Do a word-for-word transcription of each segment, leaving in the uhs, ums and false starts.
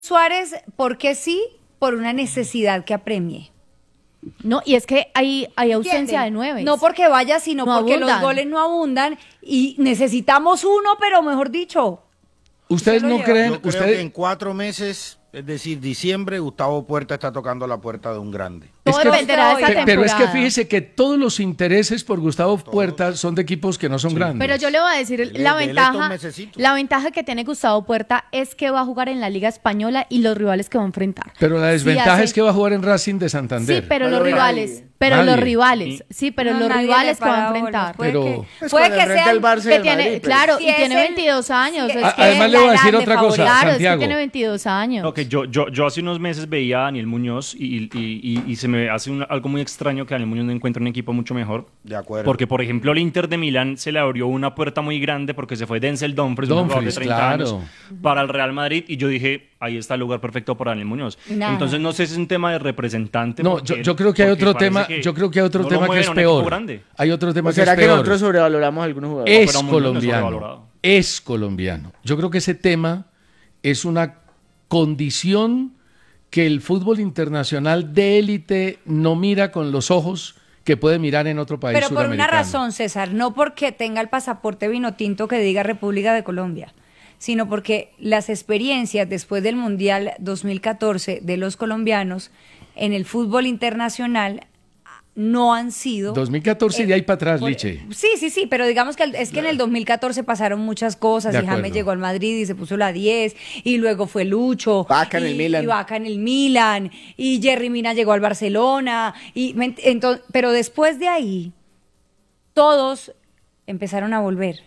Suárez, ¿por qué sí? Por una necesidad que apremie. No, y es que hay, hay ausencia ¿Entienden? de nueve. No porque vaya, sino No porque abundan. los goles no abundan y necesitamos uno, pero mejor dicho. ¿Ustedes no creen? Yo creo Ustedes... que en cuatro meses, es decir, diciembre, Gustavo Puerta está tocando la puerta de un grande. Todo Es que- dependerá de esa Pe- temporada. Pero es que fíjese que todos los intereses por Gustavo Puerta son de equipos que no son grandes. Pero yo le voy a decir, Dele- la dele ventaja, estos mesecitos. la ventaja que tiene Gustavo Puerta es que va a jugar en la Liga Española y los rivales que va a enfrentar. Pero la Sí, desventaja hace- es que va a jugar en Racing de Santander. Sí, pero No los lo ve rivales, nadie. pero Nadie. los rivales, sí, pero No, los nadie rivales le que va a para bolas. enfrentar. Puede Pero- que, Pues puede cuando que enfrenta sean... el Barça y Que el tiene, Madrid, pues. claro, Si y es tiene el- veintidós años. si es es que Además es le la voy a decir edad de otra cosa, favorito. Claro, es Santiago. que tiene veintidós años. Ok, yo, yo, yo hace unos meses veía a Daniel Muñoz y, y, y, y se me hace un- algo muy extraño que Daniel Muñoz no encuentra un equipo mucho mejor. De acuerdo. Porque, por ejemplo, el Inter de Milán se le abrió una puerta muy grande porque se fue Denzel Dumfries, un jugador de Dumfries, treinta claro. años, para el Real Madrid. Y yo dije, ahí está el lugar perfecto para Daniel Muñoz. Nada. Entonces, no sé si es un tema de representante. No, porque- yo, yo creo que hay porque otro parece tema, que yo creo que hay otro no lo tema que mueven es a un equipo peor. grande. Hay otro tema ¿O que será es que peor. nosotros sobrevaloramos a algunos jugadores? Es pero muy bien colombiano. sobrevalorado. Es colombiano. Yo creo que ese tema es una condición que el fútbol internacional de élite no mira con los ojos que puede mirar en otro país Pero por una suramericano. razón, César, no porque tenga el pasaporte vino tinto que diga República de Colombia, sino porque las experiencias después del Mundial dos mil catorce de los colombianos en el fútbol internacional no han sido... dos mil catorce de ahí para atrás, por- Liche. Sí, sí, sí, pero digamos que el- es que en el dos mil catorce pasaron muchas cosas De y James acuerdo. llegó al Madrid y se puso la diez y luego fue Lucho. Vaca en y, el Milan. Y Vaca en el Milan y Jerry Mina llegó al Barcelona. Y, me ent- enton- pero después de ahí, todos empezaron a volver.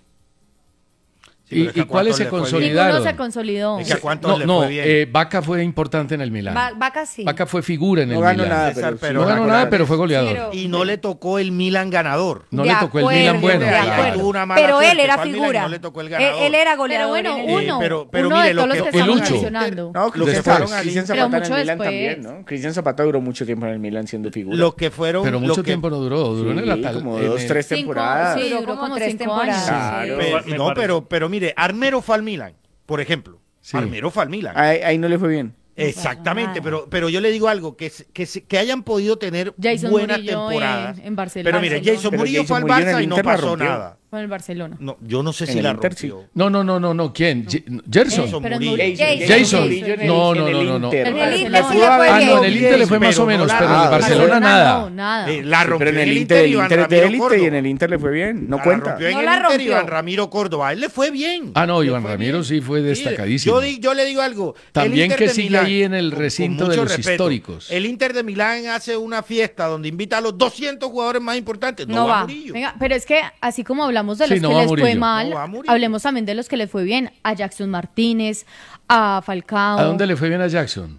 Sí, pero ¿Y, es que y a cuáles cuántos se le fue bien. consolidaron? Ninguno se consolidó. Es que a cuántos No, le no fue bien. eh, Vaca fue importante en el Milán. Va- Vaca sí. Vaca fue figura en No el ganó Milán. nada, César, pero, pero no ganó la nada, cosa pero es- fue goleador. Pero- Y no le tocó el Milan ganador. No De le tocó el acuerdo, Milan bueno. de Claro. acuerdo. Tuvo una mala Pero él suerte, era fue al Milan y figura. no le tocó el él, ganador. él era Pero goleador. bueno, en el- uno, pero- pero uno mire, de lo todos los que que fue estamos Lucho. mencionando. No, Cristian Después. Zapata, Cristian Pero Zapata en el mucho Milan después. también, ¿no? Cristian Zapata duró mucho tiempo en el Milan siendo figura. Lo que fueron... Pero lo mucho que- tiempo no duró. Duró en el Sí, Atal. como en dos, el- tres Cinco, temporadas. sí, Duró duró como como tres cinco temporadas. años. Claro. Pero- Me no, parece. pero, pero mire, Armero fue al Milan, por ejemplo. Sí. Armero fue al Milan. Ahí, ahí no le fue bien. Exactamente, nada. pero, pero yo le digo algo, que, se- que, se- que hayan podido tener Jason buenas Murillo temporadas. en- en Barcelona. Pero mire, Barcelona. Jason Pero Murillo Jason fue al Murillo en Barça el y no Inter la pasó rompió. nada. Con el Barcelona. No, yo no sé En si el la Inter, sí. rompió. No, no, no, no, no. ¿Quién? Ye- Gerson. Jason Pero Murillo. Murillo. Jason. Murillo en el- No, no, en el no, no, no. Inter. El El Inter Inter no sí le le Ah, fue no, en bien. el Inter le fue más o Pero no menos, la- pero en el Ah, Barcelona No, nada. nada. Eh, la Sí, rompió pero en el Inter, Inter, el Iván Inter es de Ramiro élite y Córdoba. en el Inter le fue bien. No La cuenta. rompió en No el la Inter, rompió. Iván Ramiro Córdoba. A él le fue bien. Ah, no, Le Iván fue Ramiro bien. sí fue destacadísimo. Yo, di- yo le digo algo. el También Inter que de sigue Milán, ahí en el con- con recinto de mucho los respeto, históricos. El Inter de Milán hace una fiesta donde invita a los doscientos jugadores más importantes. No, No va va. Murillo. Venga, pero es que así como hablamos de Sí, los no que va les fue Murillo. mal, No va Murillo. hablemos también de los que les fue bien. A Jackson Martínez, a Falcao. ¿A dónde le fue bien a Jackson?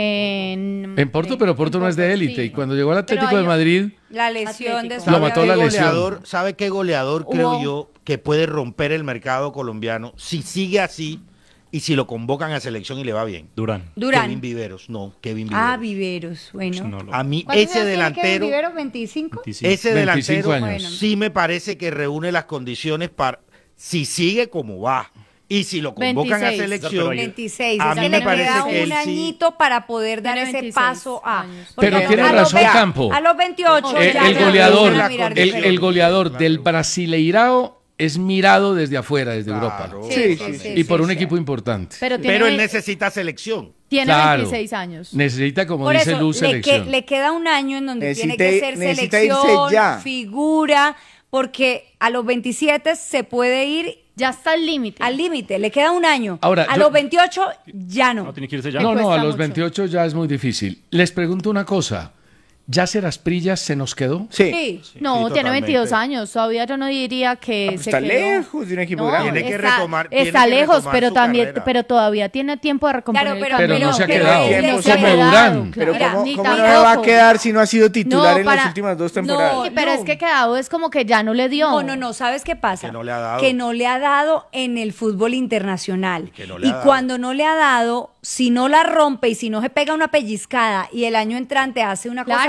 En, En Porto, pero Porto en no es de Porto, élite. sí. Y cuando llegó al Pero Atlético hay- de Madrid, La lesión de Atlético. Lo mató ¿Sabe la qué lesión. goleador, ¿Sabe qué goleador creo Hubo- yo que puede romper el mercado colombiano si sigue así y si lo convocan a selección y le va bien? Durán. Durán. Kevin Viveros, no, Kevin Viveros. Ah, Viveros, bueno. No, lo- A mí ¿Cuántos ese años tiene Kevin delantero, Viveros? ¿veinticinco? veinticinco. ese veinticinco delantero años. sí me parece que reúne las condiciones para si sigue como va y si lo convocan a veintiséis. selección. No, pero hay- veintiséis. A es mí que me le parece queda que un él sí- añito para poder dar Tiene ese veintiséis paso a. años. Porque Pero a tiene los razón, ve- Campo. A los veintiocho Eh, ya el ya goleador, van a mirar el, diferente. el goleador del Brasileirao es mirado desde afuera, desde Claro. Europa. Sí, Sí, sí, sí, sí, Y por sí, un sí. equipo importante. Pero tiene, Pero él ve- necesita selección. tiene Claro. veintiséis años. Necesita, como Por dice eso, Luz, le, que- selección. le queda un año en donde Necesita- tiene que ser necesita irse selección, ya. figura, porque a los veintisiete se puede ir Ya está el límite. al límite, le queda un año. Ahora, a yo- los veintiocho ya no. No, tiene que irse ya. No, no, a cuesta los mucho. veintiocho ya es muy difícil. Les pregunto una cosa. ¿Yasser Asprilla se nos quedó? Sí. Sí. No, Sí, tiene totalmente. veintidós años. Todavía yo no diría que Ah, pues se está quedó. lejos de un equipo No, grande. Tiene que está, retomar- tiene está que lejos, retomar pero su también, carrera. pero todavía tiene tiempo de recomponer Claro, el pero, Pero no se ha pero quedado. él Tiempo se ha como quedado, Durán. Pero Mira, ¿cómo, ni cómo no tampoco. va a quedar si no ha sido titular No, en para- las últimas dos temporadas? No, Sí, pero no. es que quedado es como que ya no le dio. No, no, no, ¿sabes qué pasa? Que no le ha dado. Que no le ha dado en el fútbol internacional. Que no le y ha dado. cuando no le ha dado, si no la rompe y si no se pega una pellizcada y el año entrante hace una Claro, cosa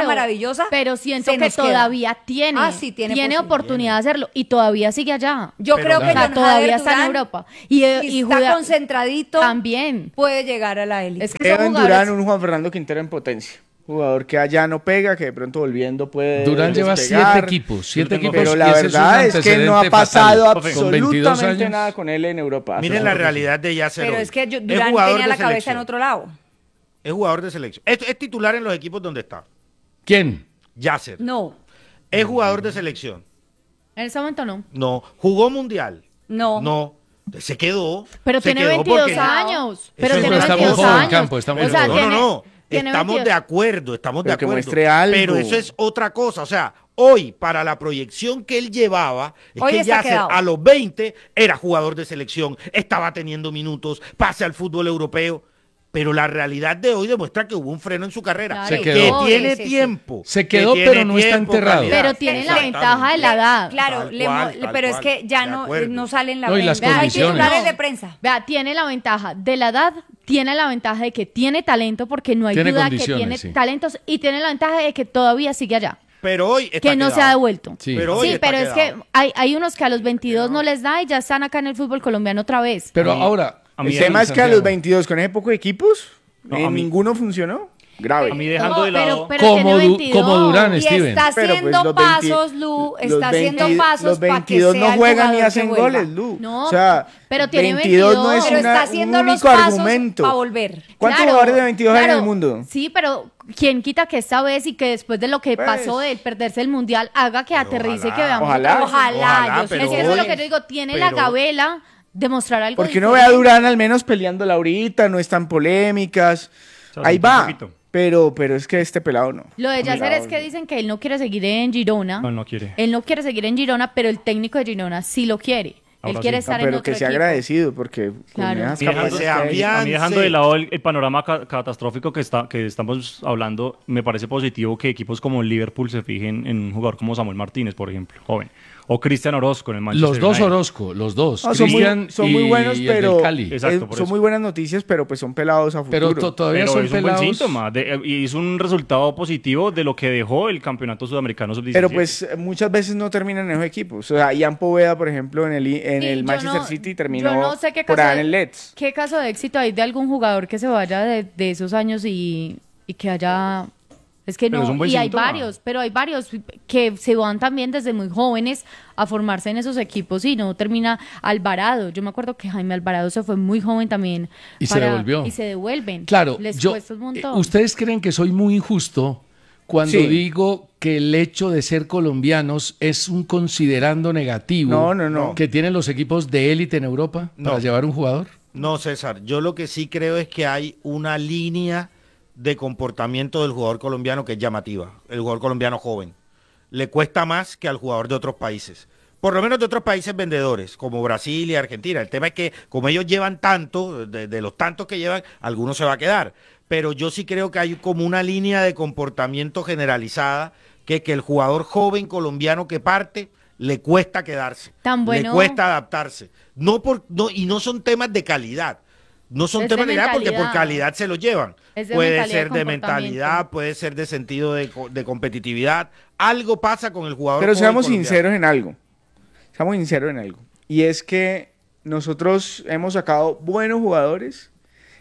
maravillosa, Pero siento se que nos queda. todavía tiene, Ah, sí, tiene posibilidad. oportunidad de hacerlo y todavía sigue allá. Yo Pero creo claro. que O sea, John todavía Jader está en Durán, Europa. Y, eh, si y está Judá concentradito, también. puede llegar a la élite. Es que Veo son en jugadores... Durán un Juan Fernando Quintero en potencia. Jugador que allá no pega, que de pronto volviendo puede. Durán lleva despegar. siete equipos, siete tengo equipos. Pero y la ese es un verdad es, que no ha antecedente pasado fatal. Con veintidós absolutamente años. nada con él en Europa. Miren la realidad de Yasser Pero hoy. es que yo- Es Durán jugador tenía de la cabeza en selección. otro lado. Es jugador de selección. Es, es titular en los equipos donde está. ¿Quién? Yasser. No, Es jugador de selección. En ese momento no. No. Jugó mundial. no. No. Se quedó. Pero se tiene quedó veintidós porque- años. Pero Eso tiene es, pero veintidós estamos joven, años. Campo, estamos o sea, no, tiene, no, no. tiene Estamos veintidós. de acuerdo, estamos Pero de que acuerdo. muestre algo. Pero eso es otra cosa. O sea, hoy, para la proyección que él llevaba, es Hoy que está Yasser quedado. a los veinte era jugador de selección, estaba teniendo minutos, pase al fútbol europeo. Pero la realidad de hoy demuestra que hubo un freno en su carrera. Claro, Se que quedó. tiene Sí, sí, sí. tiempo. Se que quedó, tiene pero no está tiempo, enterrado. calidad. Pero tiene la Exactamente. ventaja de la edad. Claro, Tal le mo- cual, tal pero es cual. que ya De no, acuerdo. no sale en la No, y las prensa. Hay condiciones. titulares No. de prensa. Vea, tiene la ventaja de la edad, tiene la ventaja de que tiene talento, porque no hay Tiene duda que condiciones, tiene sí. talentos, y tiene la ventaja de que todavía sigue allá, Pero hoy está que no se quedado. ha devuelto. Sí. Pero hoy Sí, está pero es que quedado. hay, hay unos que a los veintidós no les da y ya están acá en el fútbol colombiano otra vez. Pero A mí- ahora, a mí El Mira, tema es que a los Santiago. veintidós, con ese poco de equipos, No, eh, a mí- ninguno funcionó. Grave. A mí dejando No, de pero- lado... pero como, tiene Du- veintidós. como Durán, Y Steven. está Pero, pues, haciendo los veinte pasos, Lu. los Está haciendo veinte pasos los para que veintidós sea no el juegan jugador ni que hacen vuelva. goles, Lu. No, o sea, pero tiene veintidós no veintidós. es Pero una- está haciendo un los único pasos argumento. para volver. ¿Cuántos Claro, jugadores de veintidós hay en claro, el mundo? Sí, pero ¿quién quita que esta vez y que después de lo que Pues. pasó de perderse el mundial haga que aterrice y que veamos? ojalá. Ojalá, Ojalá, yo sí pero Es que eso es hoy- lo que yo digo, tiene la pero- gabela de mostrar algo Porque no ve a diferente. Durán al menos peleándola ahorita, no están polémicas. sea, Ahí un va. poquito. Pero, pero es que este pelado no. Lo de Yasser Obligado, es que no. dicen que él no quiere seguir en Girona. No, no quiere. Él no quiere seguir en Girona, pero el técnico de Girona sí lo quiere. Ahora él quiere sí. estar No, en pero otro que sea equipo. agradecido, porque con Claro. esas Y dejando- capacidades sea que hay- bien- A mí dejando sí. de lado el, el panorama ca- catastrófico que, está, que estamos hablando, me parece positivo que equipos como el Liverpool se fijen en un jugador como Samuel Martínez, por ejemplo, joven. O Cristian Orozco en el Manchester Los dos United. Orozco, los dos. No, son, muy, Cristian son muy y- buenos, y el del pero Cali. Exacto, es- por son eso. muy buenas noticias, pero pues son pelados a futuro. Pero to- todavía Pero son es un pelados. buen síntoma de- y es un resultado positivo de lo que dejó el campeonato sudamericano sub Pero diecisiete. pues muchas veces no terminan en esos equipos. O sea, Ian Poveda, por ejemplo, en el, en Sí, el yo Manchester no- City terminó yo no sé qué por caso allá en de- el Leeds. ¿Qué caso de éxito hay de algún jugador que se vaya de, de esos años y, y que haya... Es que Pero no, es un buen y hay síntoma. varios, pero hay varios que se van también desde muy jóvenes a formarse en esos equipos y no termina Alvarado. Yo me acuerdo que Jaime Alvarado se fue muy joven también. Y se devolvió. Y se devuelven. Claro, Les yo, cuesta un eh, montón. ¿ustedes creen que soy muy injusto cuando Sí. digo que el hecho de ser colombianos es un considerando negativo No, no, no. que tienen los equipos de élite en Europa para No. llevar un jugador? No, César, yo lo que sí creo es que hay una línea de comportamiento del jugador colombiano que es llamativa, el jugador colombiano joven. Le cuesta más que al jugador de otros países, por lo menos de otros países vendedores, como Brasil y Argentina. El tema es que como ellos llevan tanto, de, de los tantos que llevan, algunos se va a quedar. Pero yo sí creo que hay como una línea de comportamiento generalizada, que, que el jugador joven colombiano que parte le cuesta quedarse, Tan le bueno. cuesta adaptarse. No por, no, y no son temas de calidad. No son Es de temas de calidad porque por mentalidad. calidad se los llevan. Es de Puede mentalidad, ser de comportamiento. mentalidad, puede ser de sentido de, co- de competitividad. Algo pasa con el jugador. Pero joven seamos colombiano. sinceros en algo. Seamos sinceros en algo. Y es que nosotros hemos sacado buenos jugadores,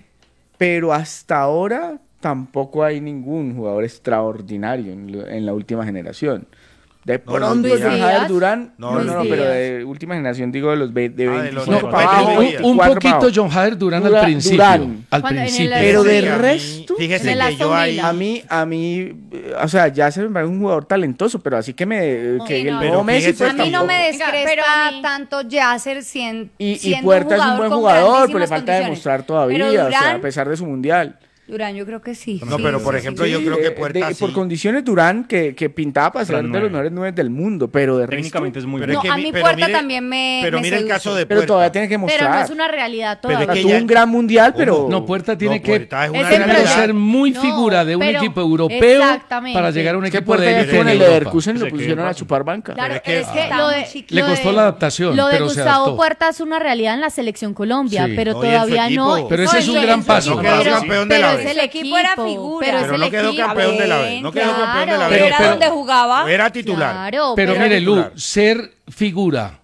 pero hasta ahora tampoco hay ningún jugador extraordinario en, lo- en la última generación. De No, pronto, Luis John Díaz. Jader Durán, No, no, Luis no, no, pero Díaz. de última generación digo de los ve- de Ah, de veinticinco los- No, de- para de- abajo, de- un, Díaz. un cuatro para poquito abajo. John Jader Durán Durán- al principio. Durán. Al Cuando en el- principio. Pero de Sí, a mí- resto, fíjese en el que yo Aston ahí... Villa. A mí, a mí, eh, o sea, ya se me parece un jugador talentoso, pero así que me, que Sí, el no. nuevo Pero Messi, fíjese pues A mí no tampoco. me Venga, descrespa pero a mí- tanto Yasser sien- Y, y siendo Puerta es un buen con jugador, pero le grandísimas falta condiciones. demostrar todavía, Pero o sea, Durán, a pesar de su mundial. Durán, yo creo que sí. No, sí, pero sí, por sí, ejemplo, sí. yo creo que eh, Puerta de- sí. por condiciones Durán, que, que pintaba para ser Gran de nueve. los mejores nueve del mundo, pero de resto, Técnicamente es muy Pero bueno. es que No, a mi- mí pero Puerta mire- también me Pero me mire el seduce. caso de pero Puerta. todavía tiene que Pero mostrar. no es una realidad Pero es todavía. que Tuvo ya- un gran mundial, pero ¿Cómo? No, Puerta tiene No, que Puerta es una Es tiene que realidad. ser muy No, figura de un pero- equipo europeo exactamente. para llegar a un es que equipo de Puerta ya élite estuvo en en el Europa. Leverkusen y Se lo quedó pusieron a fácil. chupar banca. Claro, Pero es que- es que Está lo muy de, chiquito. Le lo costó de- la adaptación, Lo de pero se Gustavo adaptó. Puerta es una realidad en la selección Colombia, Sí. pero No, y en su todavía equipo. no. Pero no, ese es en un su- gran en su paso. No quedó pero- campeón de pero la B. es el Su equipo era figura. Pero, Pero es no el quedó equipo. campeón de la B. No quedó Claro, campeón de la B. pero era Pero- donde jugaba. Era titular. Claro, Pero Era mire, Lu, titular. ser figura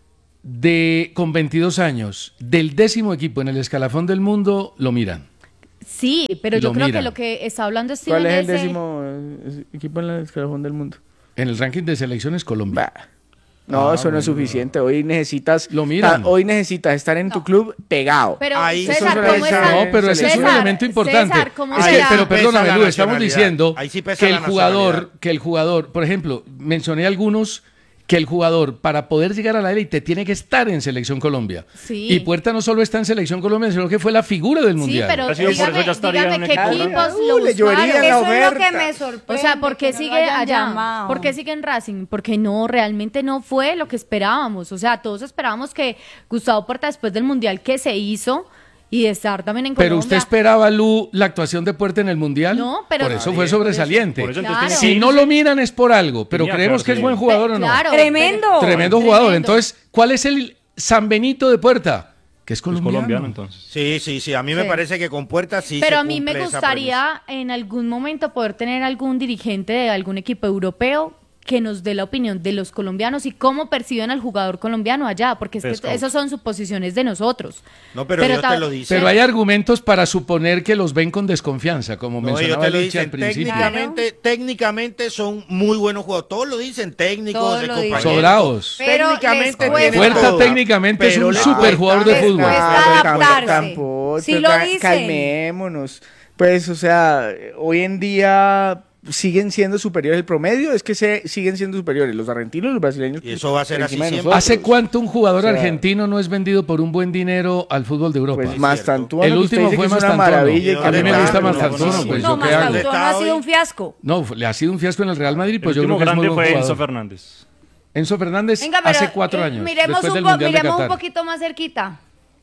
de con veintidós años del décimo equipo en el escalafón del mundo, lo miran. sí, pero yo Lo creo miran. que lo que está hablando Steven ¿Cuál es el ese- décimo eh, equipo en el escalafón del mundo? En el ranking de selecciones Colombia. Bah. No, Ah, eso no es bueno. suficiente. Hoy necesitas, Lo miran. ta- hoy necesitas estar en tu club pegado. Pero Ahí- César, Eso ¿cómo es- está? No, pero ese es un César, elemento importante. César, ¿cómo Es que- será? pero Pesa perdóname, la Lu, estamos nacionalidad. diciendo Ahí sí pesa que el la jugador, nacionalidad. que el jugador, por ejemplo, mencioné algunos que el jugador para poder llegar a la élite tiene que estar en Selección Colombia. Sí. Y Puerta no solo está en Selección Colombia, sino que fue la figura del Sí, mundial. pero Ha sido por eso dígame, ya estaría dígame en un qué equipo equipos grande. lo Uh, le llovería buscaron. la Eso es lo oferta. que me sorprende. O sea, ¿por qué que no lo sigue hayan allá? llamado. ¿Por qué sigue en Racing? Porque no, realmente no fue lo que esperábamos. O sea, todos esperábamos que Gustavo Puerta, después del Mundial que se hizo y de estar también en Colombia... Pero usted esperaba, Lu, la actuación de Puerta en el mundial. No, pero- Por eso Nadie, fue sobresaliente. por eso Claro. entonces tiene Si que no irse. lo miran es por algo, pero Tenía que creemos que es haberse buen ido. jugador o no. Claro, Tremendo. pero- Tremendo jugador. Tremendo. Entonces, ¿cuál es el San Benito de Puerta? Que es Es colombiano. colombiano, entonces. Sí, sí, sí. A mí me Sí. parece que con Puerta sí Pero se a mí me cumple esa gustaría en algún momento poder tener algún dirigente de algún equipo europeo que nos dé la opinión de los colombianos y cómo perciben al jugador colombiano allá, porque es De que scout. esas son suposiciones de nosotros. No, pero ellos ta- te lo dicen. Pero hay argumentos para suponer que los ven con desconfianza, como No, ellos mencionaba te lo Licha al dicen. principio. Técnicamente, técnicamente son muy buenos jugadores. Todos lo dicen, técnicos, Todos de lo dicen. compañeros. Sobrados. Pero Técnicamente les tienen cuesta. Puerta todo, técnicamente es pero un les superjugador de cuesta. fútbol. Les cuesta Ah, adaptarse. tampoco, Sí pero lo ca- dicen. Calmémonos. Pues, o sea, hoy en día siguen siendo superiores el promedio, es que se siguen siendo superiores los argentinos y los brasileños. Y eso va a ser por así encima de siempre. nosotros. ¿Hace cuánto un jugador O sea, argentino no es vendido por un buen dinero al fútbol de Europa? Pues Es Mastantuono, El que usted último dice fue que es una Mastantuono. maravilla. y A que mí me le gusta pagan, Mastantuono, no, pues, No, ¿yo qué hago? Mastantuono ha sido un fiasco. No, le ha sido un fiasco en el Real Madrid, pues el yo creo último que es muy grande buen fue jugador. Enzo Fernández. Enzo Fernández Venga, pero, hace cuatro eh, años, Miremos, después un, del po- Mundial de miremos un Qatar. poquito más cerquita.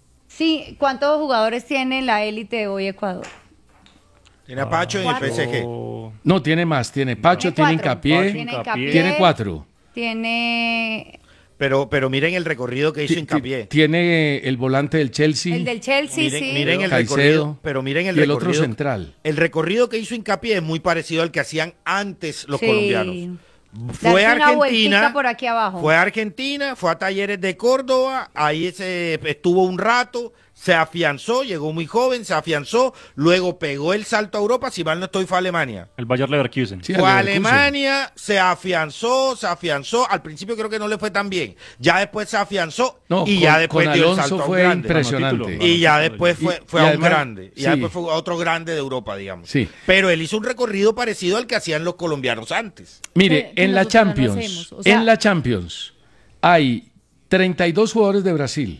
Sí, ¿cuántos jugadores tiene la élite hoy Ecuador? Tiene a Pacho en el P S G. Oh, No, tiene más, tiene Pacho, tiene, cuatro. Hincapié, Tiene Hincapié. Hincapié. tiene cuatro. Tiene Pero, pero miren el recorrido que hizo Ti- Hincapié. Tiene el volante del Chelsea. el del Chelsea, Miren, sí. miren el Caicedo, recorrido, pero miren el y el otro recorrido. central. El recorrido que hizo Hincapié es muy parecido al que hacían antes los Sí. colombianos. Fue Darse a una vueltica Argentina, por aquí abajo. fue a Argentina, fue a Talleres de Córdoba, ahí se estuvo un rato, se afianzó, llegó muy joven, se afianzó, luego pegó el salto a Europa, si mal no estoy, fue a Alemania. el Bayer Leverkusen. Sí, Fue a al Leverkusen. Alemania, se afianzó, se afianzó. Al principio creo que no le fue tan bien. Ya después se afianzó No, y con, ya después con dio el Alonso salto a un fue grande. impresionante. Ganó Y ya título. después fue, Y- fue y a un además- grande. Y ya sí. después fue a otro grande de Europa, digamos. Sí. Pero él hizo un recorrido parecido al que hacían los colombianos antes. Mire, que en la nosotros no lo Champions, hacemos, o sea- en la Champions hay treinta y dos jugadores de Brasil,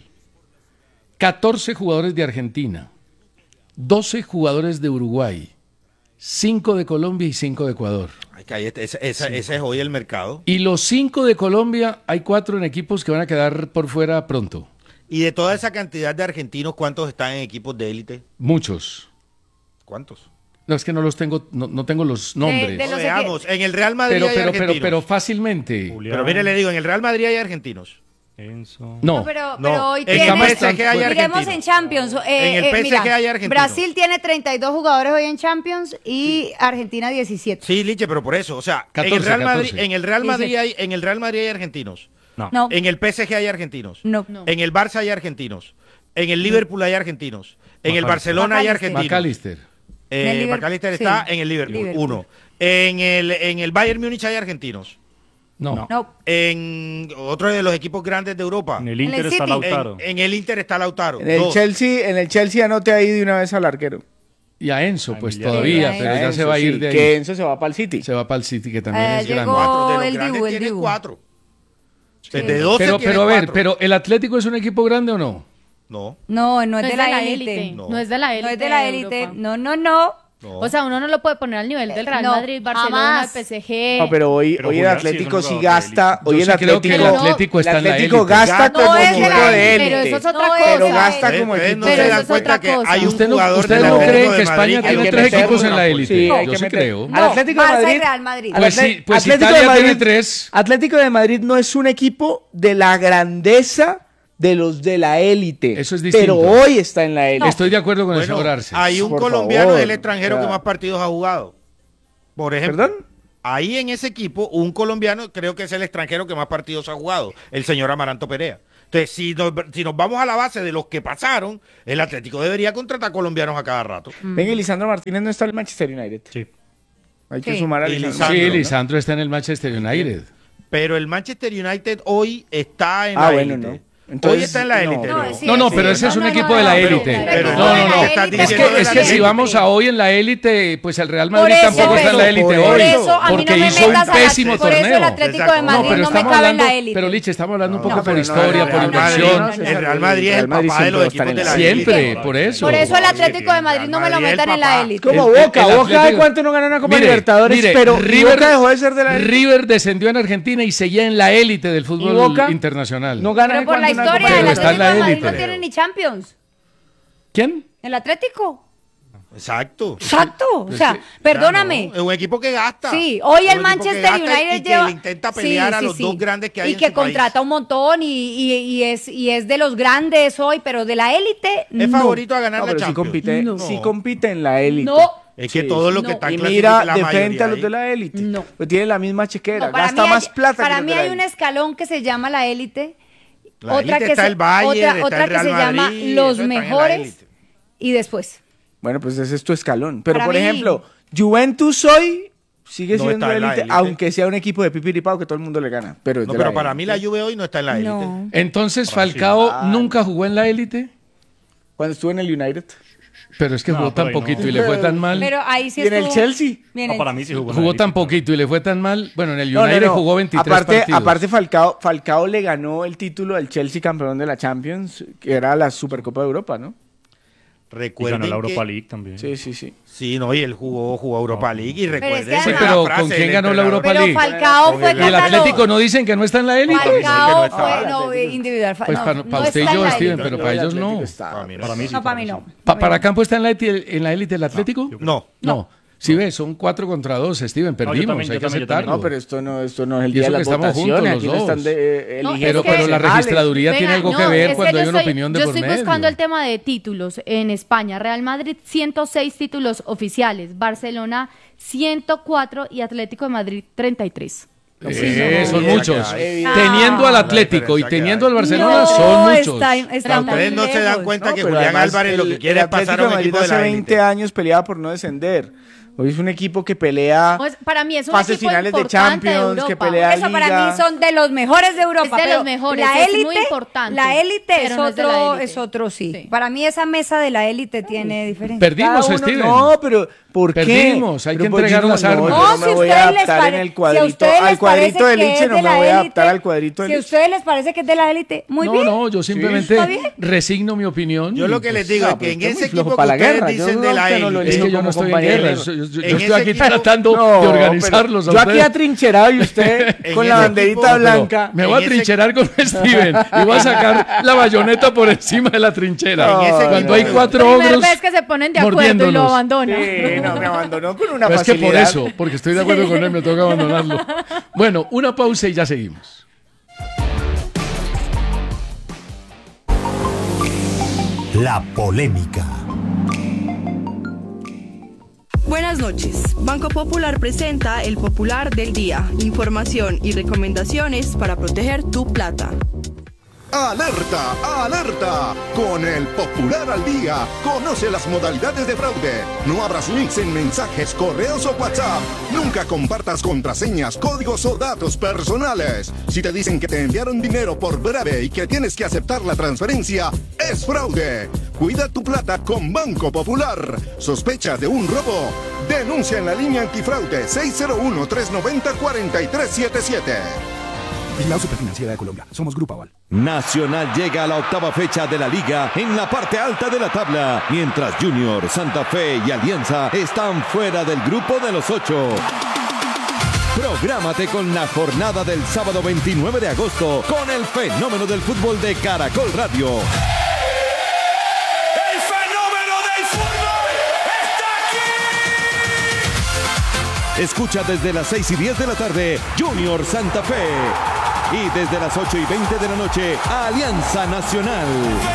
catorce jugadores de Argentina, doce jugadores de Uruguay, cinco de Colombia y cinco de Ecuador. Ay, que ahí está- ese, ese- ese es hoy el mercado. Y los cinco de Colombia hay cuatro en equipos que van a quedar por fuera pronto. Y de toda esa cantidad de argentinos, ¿cuántos están en equipos de élite? Muchos. ¿Cuántos? No, es que no los tengo, no, no tengo los nombres. de No, los veamos, en el Real Madrid pero, hay pero, pero, argentinos. pero fácilmente. Julián, Pero mire, le digo, en el Real Madrid hay argentinos. Enzo. No. No, pero, No, pero hoy en tiene... el P S G hay Miremos argentinos. en Champions. eh, En el eh, P S G mira, hay argentinos. Brasil tiene treinta y dos jugadores hoy en Champions y Argentina diecisiete. Sí, Liche, pero por eso, o sea, en catorce, el Real Madrid, catorce. en el Real Sí, Madrid sí. hay, en el Real Madrid hay argentinos. No. No, En el P S G hay argentinos. no. No. En el Barça hay argentinos. En el Liverpool hay argentinos. En el McAllister. Barcelona hay McAllister. argentinos. McAllister. Eh, En el Liverpool, McAllister está sí. en el Liverpool, Liverpool. uno. En el, en el Bayern Múnich hay argentinos. No. No. No. En otro de los equipos grandes de Europa. En el En Inter el está City. Lautaro. En, en el Inter está Lautaro. En el Dos. Chelsea, en el Chelsea anote ahí de una vez al arquero. Y a Enzo, A pues Emiliano. todavía, Sí, a pero ya Enzo, se va a ir sí, de ahí. Que Enzo se va para el City. Se va para el City, que también Eh, es llegó- grande. Cuatro de los el grandes Dibu, el tiene Dibu. cuatro. Desde doce Pero, tiene pero a ver, cuatro. pero ¿el Atlético es un equipo grande o no? No. No, no es de la élite. No. No es de la No élite. es de la de élite. Europa. No, no, no. No. O sea, uno no lo puede poner al nivel del Real No, Madrid, Barcelona, jamás. P S G. No, pero hoy, Pero hoy el Julián sí es Atlético un sí jugador de gasta. élite. Hoy Yo el sí creo que Atlético, el Atlético está el en la Atlético élite. gasta No como es equipo de la de élite, pero élite. eso es otra No es cosa. Pero de la gasta élite. como Ustedes equipo no Pero se de eso dan es cuenta otra que cosa. hay un ¿Usted no, jugador usted del no Atlético cree de que España Madrid tiene hay que tres meterlo. equipos en la Sí, élite? hay Yo que sí meter- creo. Al No, Atlético de Barça y Madrid. Real Madrid. al Pues Atle- sí, pues Atlético Italia de Madrid- tiene tres. Atlético de Madrid no es un equipo de la grandeza de los de la élite. Eso es distinto. Pero hoy está en la élite. Estoy de acuerdo con el Bueno, señor Arce. hay un Por colombiano favor, del extranjero o sea. que más partidos ha jugado. Por ejemplo. ¿Perdón? Ahí en ese equipo, un colombiano creo que es el extranjero que más partidos ha jugado, el señor Amaranto Perea. Entonces, si nos, si nos vamos a la base de los que pasaron, el Atlético debería contratar colombianos a cada rato. Venga, y Lisandro Martínez no está en el Manchester United. Sí. Hay que Sí. sumar a Y Lisandro. Lisandro, Sí, ¿no? Lisandro está en el Manchester United. Pero el Manchester United hoy está en Ah, la bueno, élite. no. Entonces, hoy está en la no. élite. No, ¿no? sí, No, no, sí, pero sí. ese es un No, no, equipo no, de la no, élite. pero- Pero pero no, de no, la no. estás élite Es diciendo que, de es la que si élite. vamos a hoy en la élite, pues el Real Por Madrid eso, tampoco está en la pero- élite por hoy. eso a mí porque no me hizo un metas a la- pésimo por eso el torneo. Atlético de Exacto. No, Madrid pero no, me estamos cabe en hablando, la élite. pero Lich, estamos hablando un poco No, por pero no, historia, el por Real Madrid inversión. no, El Real Madrid es Real el Madrid papá de los siempre va a estar equipos en de la la Siempre, élite. por eso. Por eso el Sí, Atlético de el Madrid Real no me lo Madrid es metan el en la papá. élite. Como El- el- Boca, el Boca de Atlético- cuánto no ganó una Copa Mire, Libertadores, mire, pero y River, Boca dejó de ser de la élite. River descendió en Argentina y seguía en la élite del ¿Y fútbol Boca? internacional. No gana Pero por la cuánto una Copa historia, el Pero está en Atlético la de Madrid élite. no tiene ni Champions. ¿Quién? El Atlético. Exacto. Exacto. O Pues sea, sí. perdóname. O sea, no, es un equipo que gasta. Sí, hoy Es el un equipo que Manchester gasta United y que lleva... le intenta pelear Sí, a sí, los sí. dos grandes que hay y en que su país. contrata un montón y, y- y es, y es de los grandes hoy, pero de la élite Es no. favorito a ganar No, la pero sí Champions. compite, No. sí compite en la élite. No. Es que Sí. todos los que No. están Y clasificados, mira, la de frente mayoría a los ahí. de la élite. No. Pues tiene la misma chequera, No, para gasta mí más hay, plata para que los mí de la hay un élite. escalón que se llama la élite. La otra élite que está se, el Bayern, otra, está otra el que se Real llama Madrid, los esos están en la mejores élite. y después. Bueno, pues ese es tu escalón. Pero, Para por mí- ejemplo, Juventus hoy sigue No siendo está en la élite, élite. aunque sea un equipo de pipiripao que todo el mundo le gana. Pero, es No, de pero la para élite. mí la Juve hoy no está en la élite. No. Entonces Falcao Ah, nunca jugó en la élite, Cuando estuvo en el United. pero es que No, jugó tan pero ahí poquito no. y le fue tan mal. Pero ahí sí ¿Y en el estuvo- Chelsea? Bien, No, el- para mí sí jugó. en la Jugó élite, tan pero- poquito y le fue tan mal. Bueno, en el No, no, United no. jugó veintitrés aparte, partidos. aparte Falcao, Falcao le ganó el título al Chelsea campeón de la Champions, que era la Supercopa de Europa, ¿no? Y Recuerden ganó la Europa que- League también. Sí, sí, sí. Sí, no, y él jugó, jugó Europa League y es que recuerden. Sí, la pero frase ¿con quién del ganó la entrenador. Europa Pero League? Falcao Con fue el- ¿Y el catalogado- Atlético no dicen que no está en la élite? Para mí sí que no Falcao estaba. fue no, Atlético. individual. Pues no, para, no para usted está y en yo, la Steven, élite. pero para ellos no. Para mí no. Para mí sí. No, para mí no. Pa- ¿Para Campo está en la élite, en la élite el Atlético? No. No. Si ves, son cuatro contra dos, Steven, perdimos, también, hay yo que también, yo también. aceptarlo. No, pero esto no, esto no es el Y día eso de que las estamos votaciones. juntos Aquí los no están dos. de, eh, No, eligiendo Pero, es que- pero la concejales. registraduría tiene Venga, algo no, que ver es cuando yo hay una estoy- opinión de Yo por estoy medio. buscando el tema de títulos en España. Real Madrid, ciento seis títulos oficiales. Barcelona, ciento cuatro y Atlético de Madrid, treinta y tres. Eh, no, son no, muchos. no, Teniendo al no, Atlético y no, teniendo al No, Barcelona son muchos. está, está Pero muy ustedes no se dan lejos. cuenta No, que pero Julián además Álvarez lo el- que quiere el es pasar Atlético a un de Madrid equipo de hace la veinte élite. años peleaba por no descender. Hoy es un equipo que pelea Pues, para mí es un fases equipo finales de importante de Champions, que Europa. pelea Eso para Liga. mí son de los mejores de Europa. Es de pero los mejores, La es élite, muy importante, La élite es pero no es de la otro, élite. es otro sí. Sí. Para mí esa mesa de la élite tiene diferencia. Perdimos, Cada uno- Steven. No, pero ¿por qué? Perdimos, hay Pero que pues, entregar yo las no, armas. yo No, no si me voy ustedes a les adaptar pare- en el si a cuadrito, ustedes al les cuadrito parece del que Elche es no de me la voy a élite, adaptar al cuadrito del Si a Elche. ustedes les parece que es de la élite, muy no, bien. no, yo simplemente ¿está bien? resigno mi opinión. Yo y, lo que pues, les digo no, es que pero en usted es ese muy flojo equipo que para la ustedes guerra. dicen Yo de no, la usted no lo élite. es que elijo yo no como estoy en compañero. guerra. Yo, yo- yo En estoy ese aquí equipo- tratando No, de pero organizarlos. a yo aquí ustedes. atrincherado y usted En con ese la banderita equipo- blanca. Me voy En a ese- trincherar con Steven y voy a sacar la bayoneta por encima de la trinchera. En ese Cuando equipo- hay cuatro Primera ogros vez que se ponen de acuerdo y lo mordiéndonos. abandonan. Sí, no, me abandonó con una Pero es que facilidad. por eso, porque estoy de acuerdo con él, me toca abandonarlo. Bueno, una pausa y ya seguimos. La polémica. Buenas noches. Banco Popular presenta el Popular del Día. Información y recomendaciones para proteger tu plata. ¡Alerta! ¡Alerta! Con el Popular al Día, conoce las modalidades de fraude. No abras links en mensajes, correos o WhatsApp. Nunca compartas contraseñas, códigos o datos personales. Si te dicen que te enviaron dinero por breve y que tienes que aceptar la transferencia, es fraude. Cuida tu plata con Banco Popular. ¿Sospechas de un robo? Denuncia en la línea antifraude seis cero uno, tres nueve cero, cuatro tres siete siete. Vigilado Superfinanciera de Colombia. Somos Grupo Aval. Nacional llega a la octava fecha de la liga en la parte alta de la tabla, mientras Junior, Santa Fe y Alianza están fuera del grupo de los ocho. Prográmate con la jornada del sábado veintinueve de agosto con el fenómeno del fútbol de Caracol Radio. ¡El fenómeno del fútbol está aquí! Escucha desde las seis y diez de la tarde Junior Santa Fe Y desde las ocho y veinte de la noche, Alianza Nacional.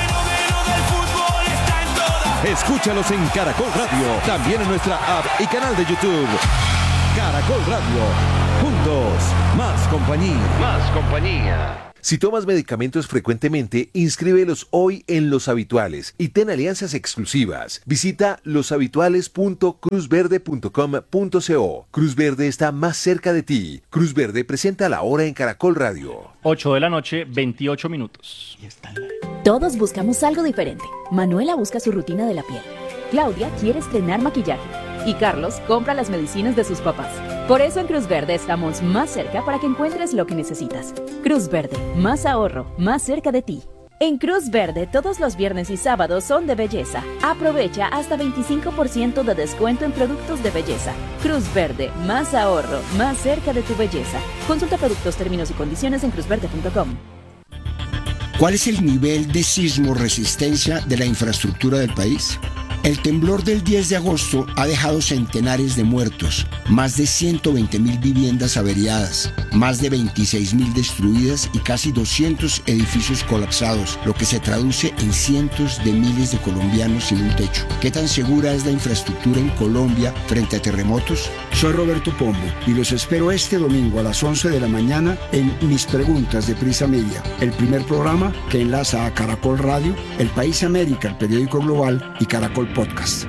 Escúchalos en Caracol Radio, también en nuestra app y canal de YouTube. Caracol Radio, juntos, más compañía. Más compañía. Si tomas medicamentos frecuentemente, inscríbelos hoy en Los Habituales y ten alianzas exclusivas. Visita los habituales punto cruz verde punto com punto co. Cruz Verde está más cerca de ti. Cruz Verde presenta la hora en Caracol Radio. ocho de la noche, veintiocho minutos. Todos buscamos algo diferente. Manuela busca su rutina de la piel. Claudia quiere estrenar maquillaje. Y Carlos compra las medicinas de sus papás. Por eso en Cruz Verde estamos más cerca para que encuentres lo que necesitas. Cruz Verde, más ahorro, más cerca de ti. En Cruz Verde, todos los viernes y sábados son de belleza. Aprovecha hasta veinticinco por ciento de descuento en productos de belleza. Cruz Verde, más ahorro, más cerca de tu belleza. Consulta productos, términos y condiciones en cruz verde punto com. ¿Cuál es el nivel de sismo resistencia de la infraestructura del país? El temblor del diez de agosto ha dejado centenares de muertos, más de ciento veinte mil viviendas averiadas, más de veintiséis mil destruidas y casi doscientos edificios colapsados, lo que se traduce en cientos de miles de colombianos sin un techo. ¿Qué tan segura es la infraestructura en Colombia frente a terremotos? Soy Roberto Pombo y los espero este domingo a las once de la mañana en Mis Preguntas de Prisa Media, el primer programa que enlaza a Caracol Radio, El País América, el periódico global, y Caracol Podcast.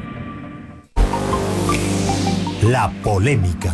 La polémica.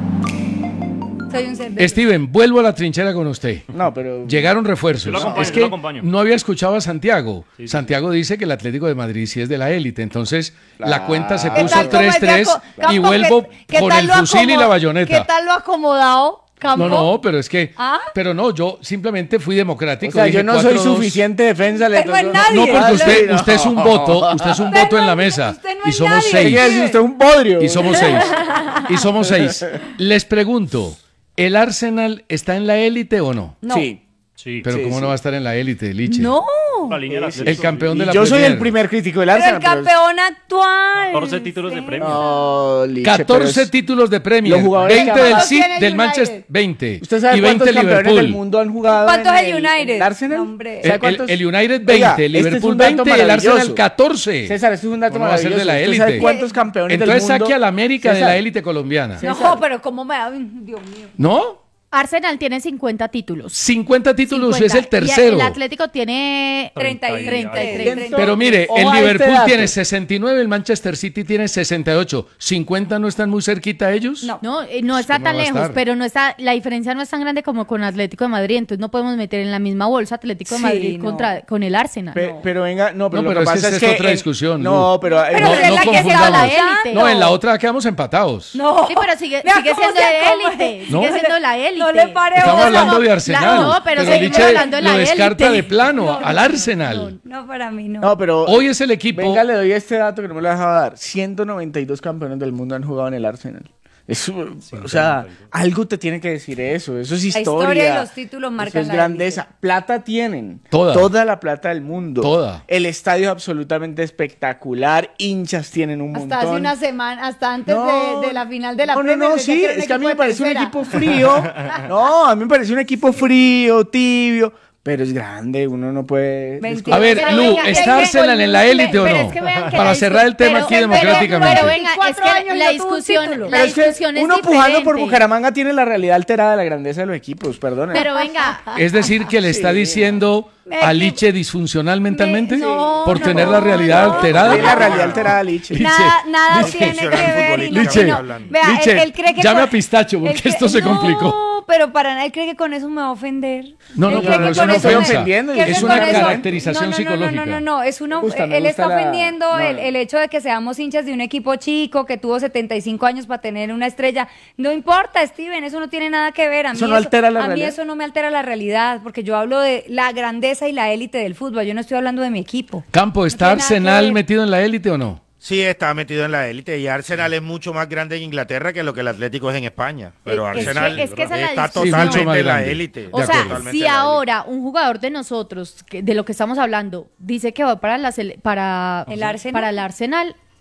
Soy un cerdo. Steven, vuelvo a la trinchera con usted. No, pero... Llegaron refuerzos. Yo lo acompaño, es yo que lo acompaño. no había escuchado a Santiago. Sí, sí, Santiago dice que el Atlético de Madrid sí es de la élite. Entonces, Claro. la cuenta se ¿Qué puso tal como tres tres el Campo? y vuelvo ¿Qué- qué con tal el lo fusil y la acomo- bayoneta. ¿Qué tal lo acomodado, Campo? No, no, pero es que... ¿Ah? Pero no, yo simplemente fui democrático. O sea, dije yo no soy cuatro dos. suficiente defensa. le- Pero es no- nadie. No, porque Nadie, usted, no. usted es un voto, usted es un Usted voto no- en la mesa. usted no y es somos nadie. seis. Oiga, si usted es un bodrio. Y somos seis. Y somos seis. Les pregunto, ¿el Arsenal está en la élite o no? No. Sí. Sí. Pero Sí, ¿cómo sí. no va a estar en la élite, Liche? No. La línea del Sí, sí, Atlético. El campeón de Y la yo soy Premier. el primer crítico del Pero Arsenal. el campeón actual. catorce títulos de premio. No, Liche, pero catorce es- títulos de Premier, Los jugadores veinte que del ¿Cuántos City, tiene el del United? Manchester, veinte. ¿Usted sabe y cuántos veinte campeones Liverpool. del mundo han jugado ¿Cuántos en hay el, United? en el Arsenal? No, hombre. El, ¿Sabe el- cuántos? el United Oiga, veinte, este es Liverpool un dato veinte y el Arsenal maravilloso. catorce. César, esto es un dato ¿Cómo va a ser maravilloso. de la ¿Usted sabe élite? cuántos campeones Entonces del mundo? saque a la América de César, la élite colombiana. No, pero ¿cómo me da? Dios mío. ¿No? Arsenal tiene cincuenta títulos. cincuenta títulos cincuenta. es el tercero. Y el Atlético tiene treinta y treinta y tres. algo. Pero mire, Ojo el a este Liverpool dato. tiene sesenta y nueve, el Manchester City tiene sesenta y ocho. ¿cincuenta no están muy cerquita ellos? No. No, eh, no está ¿Cómo tan va a lejos, estar? pero no está, la diferencia no es tan grande como con Atlético de Madrid, entonces no podemos meter en la misma bolsa Atlético de Sí, Madrid no. contra con el Arsenal. Pe- Pero venga, no, pero No, lo pero que es que pasa esa es es que... otra en- discusión, No, Lu. pero... Pero No, es no la que está confundamos. la élite. No, en la otra quedamos empatados. No. Sí, pero sigue, Vea sigue cómo siendo se de acomode. élite, ¿No? sigue siendo la élite. No le pare Estamos bola. hablando de La- Arsenal. no, pero pero seguimos Liche hablando de la lo descarta élite. de plano No, al no, Arsenal. No, para mí no. No, pero... Hoy es el equipo. Venga, le doy este dato que no me lo he dejado dar. ciento noventa y dos campeones del mundo han jugado en el Arsenal. Eso, o sea, algo te tiene que decir eso. Eso es La historia. historia y los títulos Eso marcan es la grandeza. Plata tienen. Toda. Toda la plata del mundo. Toda. El estadio es absolutamente espectacular. Hinchas tienen un Hasta montón. hace una semana, hasta antes No. de, de la final de la No, no, Premier, no, decía sí, que era un es que a mí equipo me de parece un tercera. equipo frío. No, a mí me parece un equipo frío, tibio, pero es grande, uno no puede... Mentira. A ver, Pero Lu, venga, ¿está es que- Arsenal en la élite o pero no? es que vean que Para la cerrar el discu- tema pero- aquí pero- democráticamente. Pero venga, es Cuatro que años la no tuvo un discusión, título. la Pero es que discusión es uno pujando por diferente. Bucaramanga tiene la realidad alterada de la grandeza de los equipos, perdona. Pero venga, Es decir, que le está Sí. diciendo Me- a Liche disfuncional mentalmente no, por no, tener la realidad no. alterada. Tiene la realidad alterada, Liche. Liche. Nada, nada Liche. tiene que ver. y no- Liche. y no- Vea, él- Liche, él cree que llame con- a Pistacho, porque él cree- esto se no, complicó. pero para nada, él cree que con eso me va a ofender. No, no, Él pero cree no que es con una eso me- ofensa. ofendiendo, que es con una eso- caracterización no, no, psicológica. No, no, no, no, es una, Me gusta, me él está gusta la- ofendiendo no, el, no. el hecho de que seamos hinchas de un equipo chico que tuvo setenta y cinco años para tener una estrella. No importa, Steven, eso no tiene nada que ver. A mí Eso no altera la a mí realidad. eso no me altera la realidad, porque yo hablo de la grandeza y la élite del fútbol. Yo no estoy hablando de mi equipo. Campo, ¿está No tiene nada que Arsenal ver. metido en la élite o no? Sí, está metido en la élite y Arsenal es mucho más grande en Inglaterra que lo que el Atlético es en España. Pero Es que- Arsenal es que esa es la está discusión. Sí, mucho totalmente más en la grande. élite. o De sea, acuerdo. si ahora un jugador de nosotros, que- de lo que estamos hablando, dice que va para la sele- para ¿El Arsenal? para el Arsenal,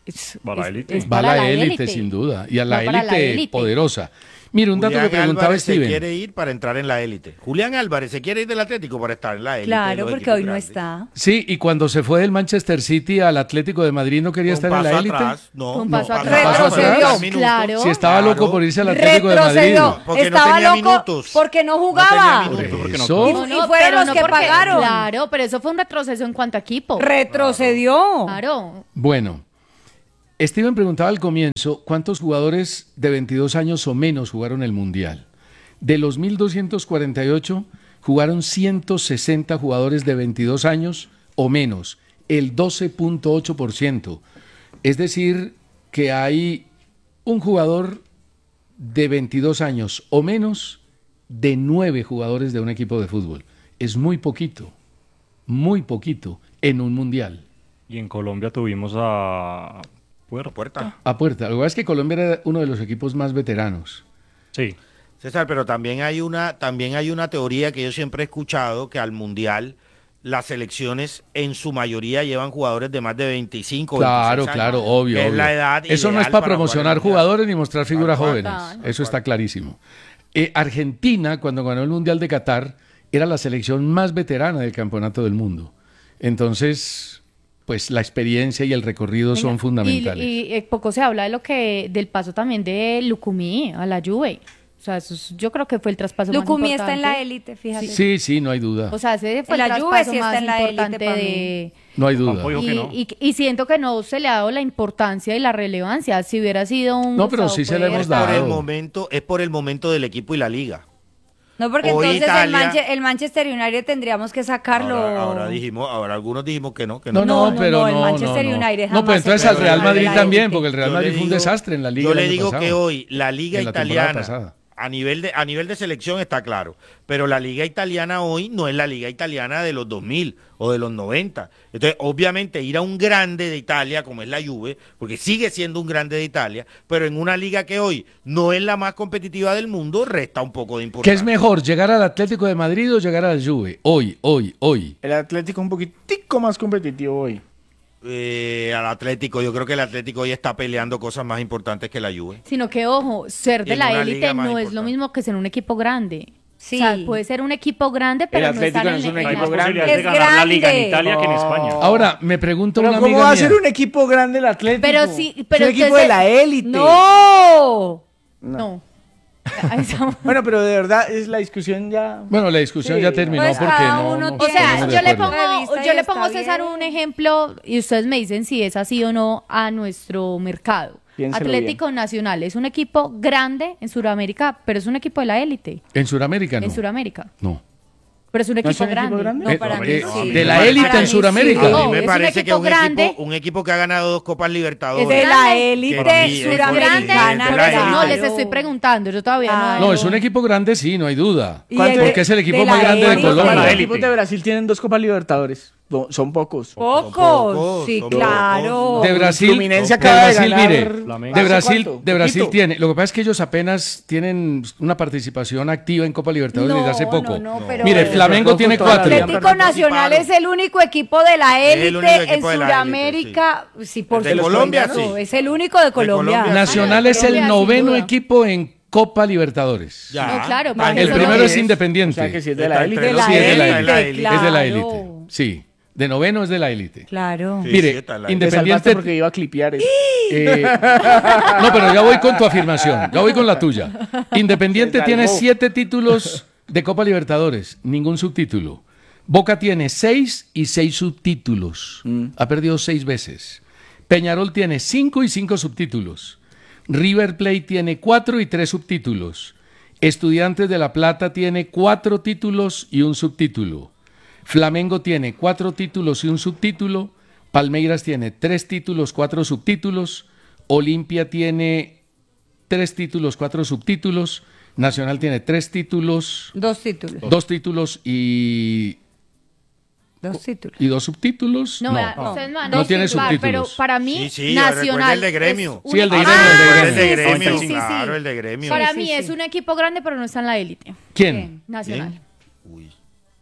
es, Va a la es- élite. es Va a para la la élite, sin duda. Y a la Va para la élite élite. poderosa. Mire, un dato Julián que preguntaba Álvarez se Steven. quiere ir para entrar en la élite. Julián Álvarez se quiere ir del Atlético para estar en la élite. de Claro, los porque equipos hoy no grandes. está. Sí, y cuando se fue del Manchester City al Atlético de Madrid no quería Un estar en la paso élite. atrás, no, Un no, paso paso atrás. ¿Paso atrás? Retrocedió, claro. Si estaba Claro. loco por irse al Atlético de Madrid. Retrocedió. Porque no Estaba tenía loco minutos. porque no No jugaba. tenía minutos. Porque no- Eso. Y- No, y no, fueron pero los no que porque- pagaron. Claro, pero eso fue un retroceso en cuanto a equipo. Retrocedió. Claro. Bueno, Steven preguntaba al comienzo cuántos jugadores de veintidós años o menos jugaron el Mundial. De los mil doscientos cuarenta y ocho jugaron ciento sesenta jugadores de veintidós años o menos, el doce punto ocho por ciento. Es decir, que hay un jugador de veintidós años o menos de nueve jugadores de un equipo de fútbol. Es muy poquito, muy poquito en un Mundial. Y en Colombia tuvimos a Puerta. Puerta. A puerta. Lo que pasa es que Colombia era uno de los equipos más veteranos. Sí. César, pero también hay una, también hay una teoría que yo siempre he escuchado, que al Mundial las selecciones en su mayoría llevan jugadores de más de veinticinco, Claro, veintiséis años, claro, obvio. que es obvio. la edad Eso no ideal es para jugar promocionar el Mundial. jugadores ni mostrar figuras Tal cual, jóvenes. tal Eso cual. está clarísimo. Eh, Argentina, cuando ganó el Mundial de Qatar, era la selección más veterana del campeonato del mundo. Entonces, pues la experiencia y el recorrido son Venga, fundamentales. Y, y, eh, poco se habla de lo que del paso también de Lucumí a la Juve. O sea, eso es- yo creo que fue el traspaso Lucumí más está importante. en la élite, fíjate. Sí, sí, no hay duda. O sea, ese fue En el la Juve traspaso sí está más en la élite importante pa' de... No hay duda. Campo dijo Y, que no. y- y siento que no se le ha dado la importancia y la relevancia. Si hubiera sido un... No, pero Gustavo sí se le hemos Puerta, Por el dado. momento, es por el momento del equipo y la liga. No, porque Hoy entonces el, Italia- Manche- el Manchester United tendríamos que sacarlo. Ahora, ahora dijimos, ahora algunos dijimos que no, que No, no. no, No, no, pero no, no. el Manchester no, no. United No, jamás pues entonces se al puede Real hablar de Madrid la también, élite. porque el Real Yo le Madrid fue un digo- desastre en la liga. Yo el le año digo pasado. que hoy la liga En la temporada italiana, pasada. a nivel, de, a nivel de selección está claro, pero la liga italiana hoy no es la liga italiana de los dos mil o de los noventa. Entonces, obviamente, ir a un grande de Italia, como es la Juve, porque sigue siendo un grande de Italia, pero en una liga que hoy no es la más competitiva del mundo, resta un poco de ¿Qué importancia. es mejor, llegar al Atlético de Madrid o llegar al Juve? Hoy, hoy, hoy. El Atlético es un poquitico más competitivo hoy. Eh, al Atlético, yo creo que el Atlético hoy está peleando cosas más importantes que la Juve. Sino que, ojo, ser Y de en la una élite liga más no es lo importante. mismo que ser un equipo grande. Sí. O sea, puede ser un equipo grande, pero no Atlético estar no en es un en Hay la- más equipo grande. posibilidades de Es ganar la liga en grande. Italia que en España. Ahora, me pregunta Pero una ¿cómo amiga va a mía. ser un equipo grande el Atlético? Pero sí, pero es un equipo entonces- de la élite. ¡No! No. Ahí estamos. Bueno, pero de verdad es la discusión ya. Bueno, la discusión Sí. ya terminó Pues porque cada no, uno no O tiene- sea, estamos de yo le acuerdo. pongo, Revista y yo le está pongo, César, bien. un ejemplo y ustedes me dicen si es así o no a nuestro mercado. Piénselo Atlético Nacional es un equipo grande en Sudamérica, pero es un equipo de la élite En Sudamérica no. en Sudamérica. No. Pero es un ¿No equipo, es un equipo grande. grande? No, Eh, para eh, mí sí. de la Para élite mí en sí. Sudamérica. A mí Oh, me es un parece que equipo un grande. equipo, un equipo que ha ganado dos Copas Libertadores. Es de la grande. élite Que sí, es suramericana. de la Por eso no élite. les estoy preguntando, yo todavía Ah, no. No, es un equipo grande, sí, no hay duda. Y ¿Cuánto- el Porque es el equipo de más la grande de élite. Colombia. Los La equipos élite. de Brasil tienen dos Copas Libertadores. No, son pocos. Pocos, pocos, sí, son claro. De Brasil, Fluminense de acaba de Brasil, ganar mire, Flamengo. de ¿hace Brasil, cuánto? de Brasil Poquito. tiene. Lo que pasa es que ellos apenas tienen una participación activa en Copa Libertadores No, desde hace poco. no, no, pero- Mire, Flamengo Pero tiene toda la cuatro. vida. Atlético Nacional es el único equipo de la Es el único élite en equipo de la Sudamérica. Sí, por El de supuesto, Colombia, no, sí. es el único de Colombia. Colombia. Nacional es el Colombia, sin noveno duda. equipo en Copa Libertadores. Ya. No, claro, Ah, porque El eso primero no es es. Independiente. O sea que si es de Está la entre élite. De los la Sí, es de la élite, élite. claro. Es de la élite. Sí. De noveno es de la élite. Claro. Sí, Mire, sí, está en la- Te Independiente. salvaste porque iba a clipear eso. Eh, no, pero ya voy con tu afirmación, ya voy con la tuya. Independiente Se tiene salvó. siete títulos de Copa Libertadores, ningún subtítulo. Boca tiene seis y seis subtítulos. Ha perdido seis veces. Peñarol tiene cinco y cinco subtítulos. River Plate tiene cuatro y tres subtítulos. Estudiantes de La Plata tiene cuatro títulos y un subtítulo. Flamengo tiene cuatro títulos y un subtítulo. Palmeiras tiene tres títulos, cuatro subtítulos. Olimpia tiene tres títulos, cuatro subtítulos. Nacional tiene tres títulos, Dos títulos. dos títulos y, Dos títulos. y dos subtítulos. No, No, vea, ustedes me van a no tiene disculpar, subtítulos. pero para mí, Sí, sí, Nacional. recuerda el de Gremio. es un Sí, el de equipo- Gremio, el de Ah, Gremio. sí, El de sí, Gremio, sí, sí, claro, sí. el de Gremio. Para Sí, mí sí, es sí. un equipo grande, pero no está en la élite. ¿Quién? Nacional. Uy.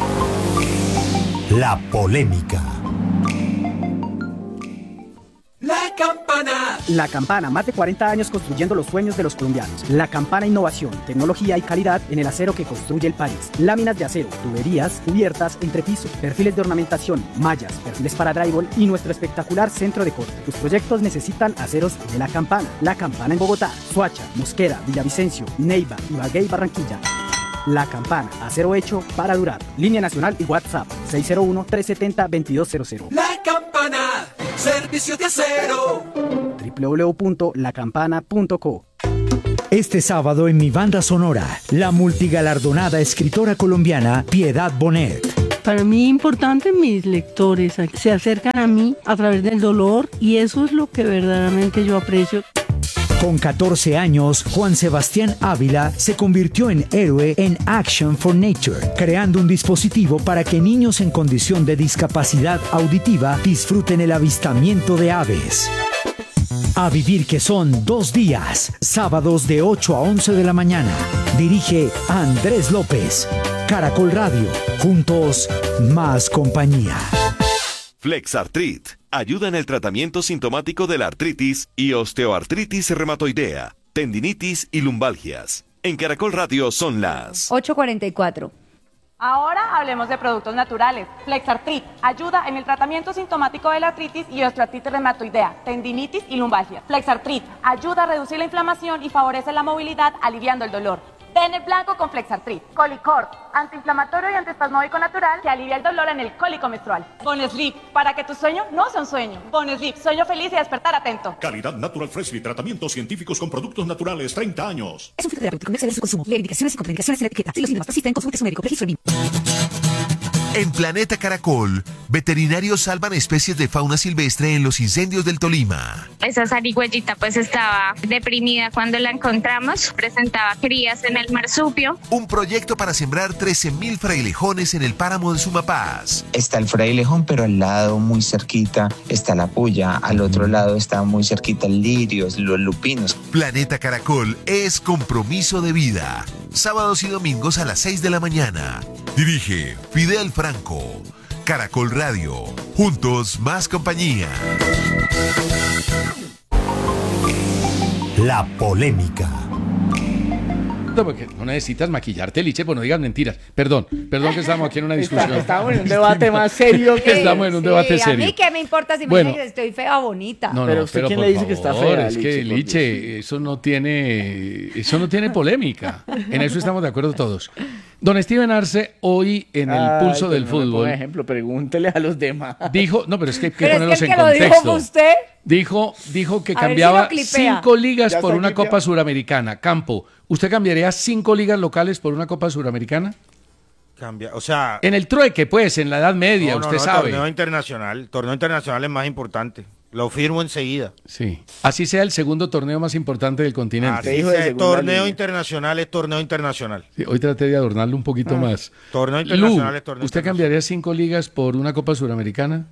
La polémica. La La Campana. La Campana, más de cuarenta años construyendo los sueños de los colombianos. La Campana, innovación, tecnología y calidad en el acero que construye el país. Láminas de acero, tuberías, cubiertas, entrepiso, perfiles de ornamentación, mallas, perfiles para drywall y nuestro espectacular centro de corte. Tus proyectos necesitan aceros de La Campana. La Campana en Bogotá, Soacha, Mosquera, Villavicencio, Neiva, Ibagué y Barranquilla. La Campana, acero hecho para durar. Línea nacional y WhatsApp seis cero uno, tres siete cero, dos dos cero cero. La Campana, servicio de acero. doble u doble u doble u punto la campana punto co. Este sábado en mi banda sonora, la multigalardonada escritora colombiana Piedad Bonet. Para mí importante, mis lectores se acercan a mí a través del dolor y eso es lo que verdaderamente yo aprecio. Con catorce años, Juan Sebastián Ávila se convirtió en héroe en Action for Nature, creando un dispositivo para que niños en condición de discapacidad auditiva disfruten el avistamiento de aves. A vivir, que son dos días, sábados de ocho a once de la mañana. Dirige Andrés López. Caracol Radio. Juntos, más compañía. Flexartrit ayuda en el tratamiento sintomático de la artritis y osteoartritis reumatoidea, tendinitis y lumbalgias. En Caracol Radio son las ocho cuarenta y cuatro. Ahora hablemos de productos naturales. Flexartrit ayuda en el tratamiento sintomático de la artritis y osteoartritis reumatoidea, tendinitis y lumbalgia. Flexartrit ayuda a reducir la inflamación y favorece la movilidad, aliviando el dolor. Den el blanco con Flexartrit. Colicort, antiinflamatorio y antiespasmódico natural que alivia el dolor en el cólico menstrual. Bonesleep, para que tu sueño no sea un sueño. Bonesleep, sueño feliz y despertar atento. Calidad Natural Freshly, tratamientos científicos con productos naturales, treinta años. Es un fitoterapéutico, no exceder su consumo. Leer indicaciones y contraindicaciones en la etiqueta. Si los síntomas persisten, consulte su médico. Registro En Planeta Caracol, veterinarios salvan especies de fauna silvestre en los incendios del Tolima. Esa zarigüeyita pues estaba deprimida cuando la encontramos, presentaba crías en el marsupio. Un proyecto para sembrar trece mil frailejones en el páramo de Sumapaz. Está el frailejón, pero al lado, muy cerquita, está la puya. Al otro lado está muy cerquita el lirios, los lupinos. Planeta Caracol es compromiso de vida. Sábados y domingos a las seis de la mañana. Dirige Fidel Franco. Caracol Radio. Juntos, más compañía. La polémica. Porque no necesitas maquillarte, Liche, pues no digas mentiras. Perdón, perdón que estamos aquí en una discusión. Estamos en un debate más serio que... Estamos en un Sí, debate a serio. mí qué me importa si me Bueno. dicen que estoy fea o bonita. No, Pero no, usted, pero ¿quién por le dice que está favor, fea, es Liche, que por Liche, eso no tiene, eso no tiene polémica. En eso estamos de acuerdo todos. Don Steven Arce, hoy en el Ay, pulso pero del no me ponga fútbol, ejemplo, pregúntele a los demás. dijo, no, pero es que hay que Pero es ponerlos que el en que lo dijo contexto. fue usted. Dijo, dijo que A ver si cambiaba lo clipea. cinco ligas Ya por está una clipeado. Copa Suramericana. Campo, ¿usted cambiaría cinco ligas locales por una Copa Suramericana? Cambia, o sea... En el trueque, pues, en la Edad Media, no, no, usted no, sabe. Torneo internacional. Torneo internacional es más importante. Lo firmo enseguida. Sí. Así sea el segundo torneo más importante del continente. Así sea, torneo internacional es torneo internacional. Sí, hoy traté de adornarlo un poquito Ah. más. Torneo internacional Lu, es torneo ¿usted cambiaría cinco ligas por una Copa Suramericana?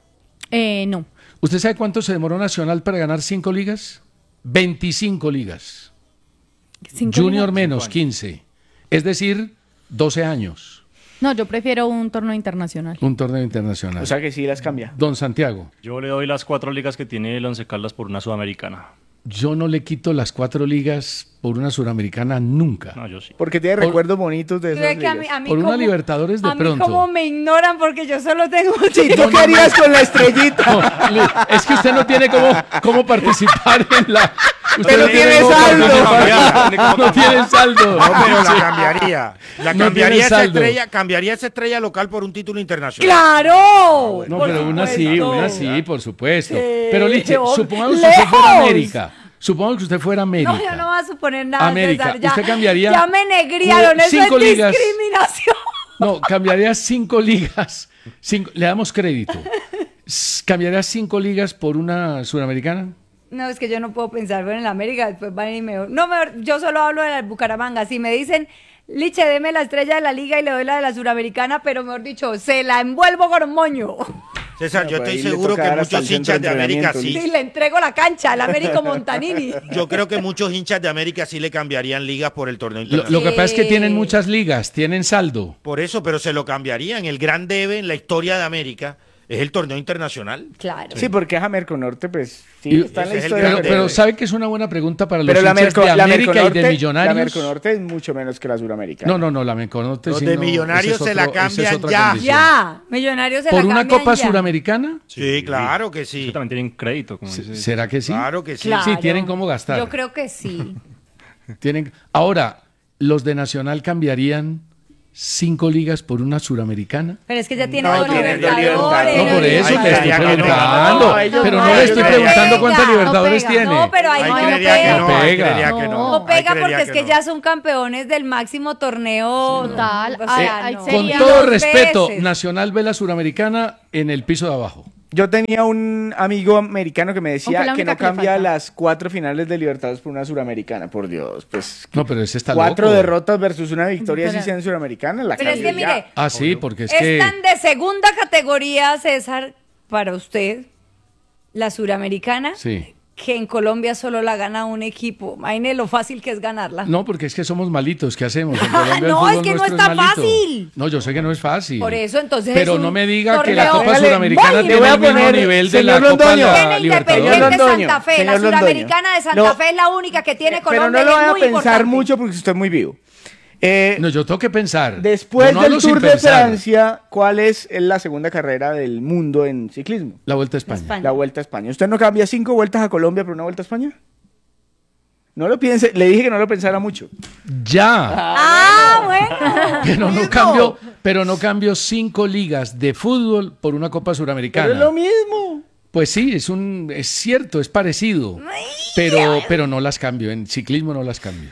Eh, no. ¿Usted sabe cuánto se demoró Nacional para ganar cinco ligas? veinticinco ligas. ¿Cinco Junior ligas? menos, quince. Es decir, doce años. No, yo prefiero un torneo internacional. Un torneo internacional. O sea que sí las cambia. Don Santiago. Yo le doy las cuatro ligas que tiene el Once Caldas por una sudamericana. Yo no le quito las cuatro ligas por una suramericana nunca. No, yo sí. Porque tiene Por- recuerdos bonitos de Tú esas ves que a mí- ligas. a mí Por una como- Libertadores de a mí pronto. como me ignoran porque yo solo tengo... Sí, ¿tú qué harías con la estrellita? No, Lu, es que usted no tiene cómo, cómo participar en la... Usted Pero no tiene tiene cómo saldo. participar. No tiene saldo. No, pero la Sí. cambiaría. La No cambiaría tiene esa saldo. estrella, cambiaría esa estrella local por un título internacional. ¡Claro! No, Por pero una sí, supuesto. una sí, por supuesto. Sí, Pero Liche, oh, supongamos que usted fuera lejos. América. Supongamos que usted fuera América. No, yo no voy a suponer nada, América, César. Ya, usted cambiaría ya me negriaron, eso cinco es ligas. discriminación. No, cambiaría cinco ligas. Cinco- le damos crédito. S- ¿Cambiaría cinco ligas por una suramericana? No, es que yo no puedo pensar en la América, después van a ir mejor. No, mejor, yo solo hablo de la Bucaramanga. Si me dicen, Liche, deme la estrella de la liga y le doy la de la suramericana, pero mejor dicho, se la envuelvo con un moño. César, No, yo pues estoy ahí le seguro toca que dar hasta muchos el centro hinchas de de América entrenamiento, sí. Sí, le entrego la cancha al Américo Montanini. Yo creo que muchos hinchas de América sí le cambiarían ligas por el torneo Lo, internacional. lo que pasa es que tienen muchas ligas, tienen saldo. Por eso, pero se lo cambiarían. El gran debe en la historia de América es el torneo internacional. Claro. Sí, porque es Amerco Norte, pues sí, Y- está en la ese es el historia. Pero, grande. pero sabe que es una buena pregunta para los Pero la hinchas Merco, de la América Merco y de Norte, Millonarios. la Merco Norte es mucho menos que la Suramericana. No, no, no, la Merconorte Los sí de no, Millonarios ese es se la otro- esa es cambian otra ya. condición. Ya, Millonarios se ¿Por la una cambian Copa ya. Suramericana? Sí, claro que sí. Ellos también tienen crédito. Como dice. ¿Será que sí? Claro que sí. Claro. Sí, tienen cómo gastar. Yo creo que sí. Tienen... Ahora, ¿los de Nacional cambiarían cinco ligas por una Suramericana? Pero es que ya tiene No, dos tienen dos Libertadores. No, por eso Ay, le estoy creería que no. preguntando. No, ellos pero no, no le ellos estoy no preguntando pega, cuántas no Libertadores pega. tiene. No, pero ahí Ay, no, no creería que pega. no, No ay, pega. creería que no. No Ay, pega creería porque es que no. ya son campeones del máximo torneo. Total. O sea, Ay, ay, no. sería- Con Sería todo dos respeto, veces. Nacional ve la Suramericana en el piso de abajo. Yo tenía un amigo americano que me Aunque decía la que única no que le cambia falta. las cuatro finales de Libertadores por una Suramericana, por Dios. Pues No, pero ese está cuatro loco. derrotas versus una victoria si Pero- sea en Suramericana, la Pero es cambio que ya. mire, Ah, sí, porque es es que... tan de segunda categoría, César, para usted, la suramericana, Sí. que en Colombia solo la gana un equipo. Imagine lo fácil que es ganarla. No, porque es que somos malitos. ¿Qué hacemos? En Colombia el No, fútbol es que no nuestro está malito. fácil. No, yo sé que no es fácil. Por eso, entonces. Pero es un no me diga que la torneo- Copa Póngale, Suramericana voy, le tiene voy a el mismo poner, nivel de señor la Copa Londoño. de la Tiene Libertadores. Independiente Señor Londoño, Santa Fe. La señor Londoño. suramericana de Santa No. Fe es la única que tiene Pero Colombia. no lo y voy es a muy pensar importante. mucho porque usted es muy vivo. Eh, No, yo tengo que pensar. Después Yo no del hablo sin Tour de pensar. Francia, ¿cuál es la segunda carrera del mundo en ciclismo? La Vuelta a España. España. La Vuelta a España. ¿Usted no cambia cinco vueltas a Colombia por una Vuelta a España? No lo piense, le dije que no lo pensara mucho. Ya. Ah, bueno. Pero no cambio, pero no cambio cinco ligas de fútbol por una Copa Suramericana. Pero es lo mismo. Pues sí, es un, es cierto, es parecido. Pero, pero no las cambio. En ciclismo no las cambio.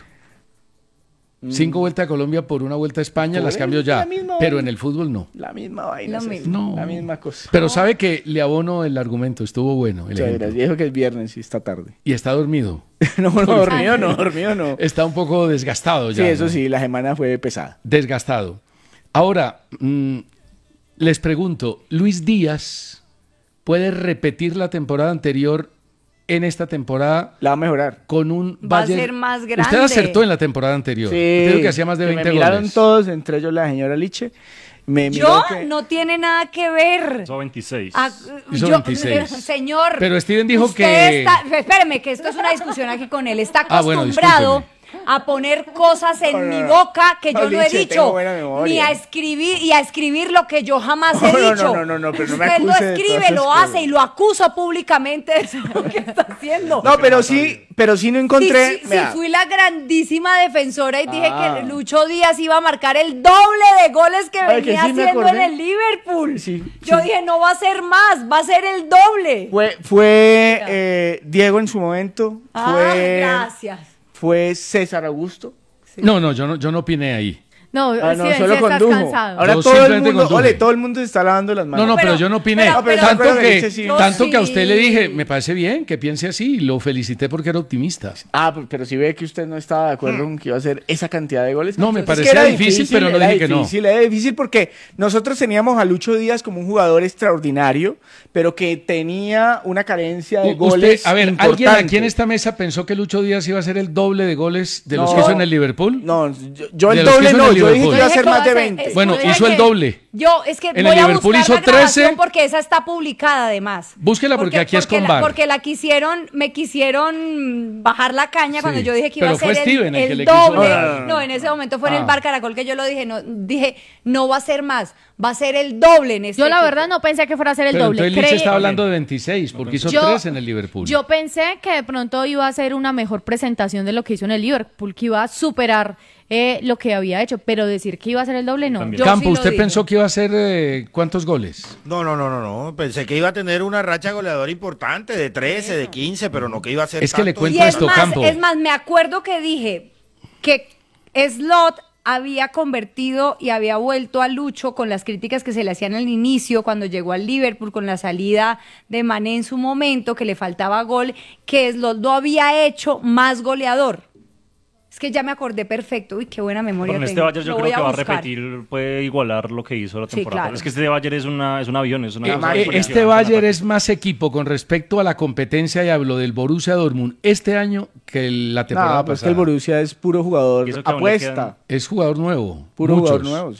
Cinco vueltas a Colombia por una vuelta a España Por las cambio eso, ya. la misma Pero vaina. en el fútbol no. La misma vaina. Lo César. mismo. No. La misma cosa. Pero sabe que le abono el argumento, estuvo bueno. El Muchas ejemplo. gracias. Dijo que es viernes y está tarde. Y está dormido. no, no, dormido no, dormido no. Está un poco desgastado Sí, ya. eso ¿no? sí, la semana fue pesada. Desgastado. Ahora, mm, les pregunto, ¿Luis Díaz puede repetir la temporada anterior en esta temporada? La va a mejorar. Con un Va a Bayern- ser más Usted grande. acertó en la temporada anterior. Sí, Usted dijo que hacía más de que veinte me miraron goles. todos, entre ellos la señora Liche. Me miró Yo que- no tiene nada que ver. Hizo veintiséis. Ah, Hizo yo- veintiséis. Señor. Pero Steven dijo usted que- está- espéreme, que esto es una discusión aquí con él. Está Ah, bueno, acostumbrado a poner cosas en No, no, mi no. boca que yo No, no he Liche, tengo dicho. buena memoria. Ni a escribir y a escribir lo que yo jamás he No, no, dicho. no, no, no, pero no me Usted lo acuse de escribe, todas esas lo cosas. hace y lo acuso públicamente de eso que está haciendo. No, pero sí, pero sí no encontré. Sí, sí, sí, vea, fui la grandísima defensora y dije Ah. que Lucho Díaz iba a marcar el doble de goles que Ay, que venía sí me haciendo en acordé. el Liverpool. Sí, Yo sí. dije, no va a ser más, va a ser el doble. Fue, fue eh, Diego en su momento. Ah, Fue, gracias. fue César Augusto. No, no, yo no, yo no opiné ahí. No, Ah, no, sí, solo sí estás condujo. cansado. Ahora Yo todo el simplemente mundo, conduje. ole, todo el mundo se está lavando las No, manos. no, pero, pero- yo no opiné. pero- pero- tanto pero- que, pero- sí. tanto que a Sí. usted le dije, me parece bien que piense así y lo felicité porque era optimista. Ah, pero- pero si ve que usted no estaba de acuerdo con que iba a hacer esa cantidad de goles. No, me Es que parecía era difícil, pero no era dije que no. difícil, Era difícil porque nosotros teníamos a Lucho Díaz como un jugador extraordinario, pero que tenía una carencia de U- goles. Usted, a ver, ¿alguien importante. aquí en esta mesa pensó que Lucho Díaz iba a ser el doble de goles de los No. que hizo en el Liverpool? No, yo, yo De el los que doble hizo en no, el yo dije Liverpool. que iba a ser Yo más de dije que veinte. es- Bueno, yo dije hizo el que- doble. Yo, es que En el voy a Liverpool buscar hizo la grabación trece. porque esa está publicada además. Búsquela porque aquí es porque con la, V A R. porque la quisieron, me quisieron bajar la caña cuando Sí, yo dije que pero iba a fue ser Steven el, el que el le quiso- doble. No, No, no, no, no. en ese momento fue en Ah. el Bar Caracol que yo lo dije, no, dije, no va a ser más, va a ser el doble en este Yo la equipo. verdad no pensé que fuera a ser el Pero doble. entonces Lich Creí- estaba hablando de veintiséis, porque hizo Yo- tres en el Liverpool. Yo pensé que de pronto iba a ser una mejor presentación de lo que hizo en el Liverpool, que iba a superar eh, lo que había hecho, pero decir que iba a ser el doble, no. También. Yo Campo, sí lo ¿usted dije. pensó que iba a hacer eh, cuántos goles? No, no, no, no, no. Pensé que iba a tener una racha goleadora importante de trece, de quince, pero no que iba a ser Es que le tanto. cuento Y es esto, más, Campo. es más, me acuerdo que dije que Slot había convertido y había vuelto a Lucho con las críticas que se le hacían al inicio cuando llegó al Liverpool con la salida de Mané en su momento, que le faltaba gol, que Slot lo había hecho más goleador. Es que ya me acordé perfecto. Uy, qué buena memoria Con este tengo. Bayern yo Lo creo voy que va a buscar. repetir, puede igualar lo que hizo la Sí, temporada. claro. Es que este Bayern es, una, es un avión, es una Eh, cosa eh, impresionante. este Bayern es más equipo con respecto a la competencia, y hablo del Borussia Dortmund este año que la temporada No, pues que pasada. el Borussia es puro jugador Y eso que aún le apuesta. quedan- Es jugador nuevo. Puro muchos. jugador nuevo, sí.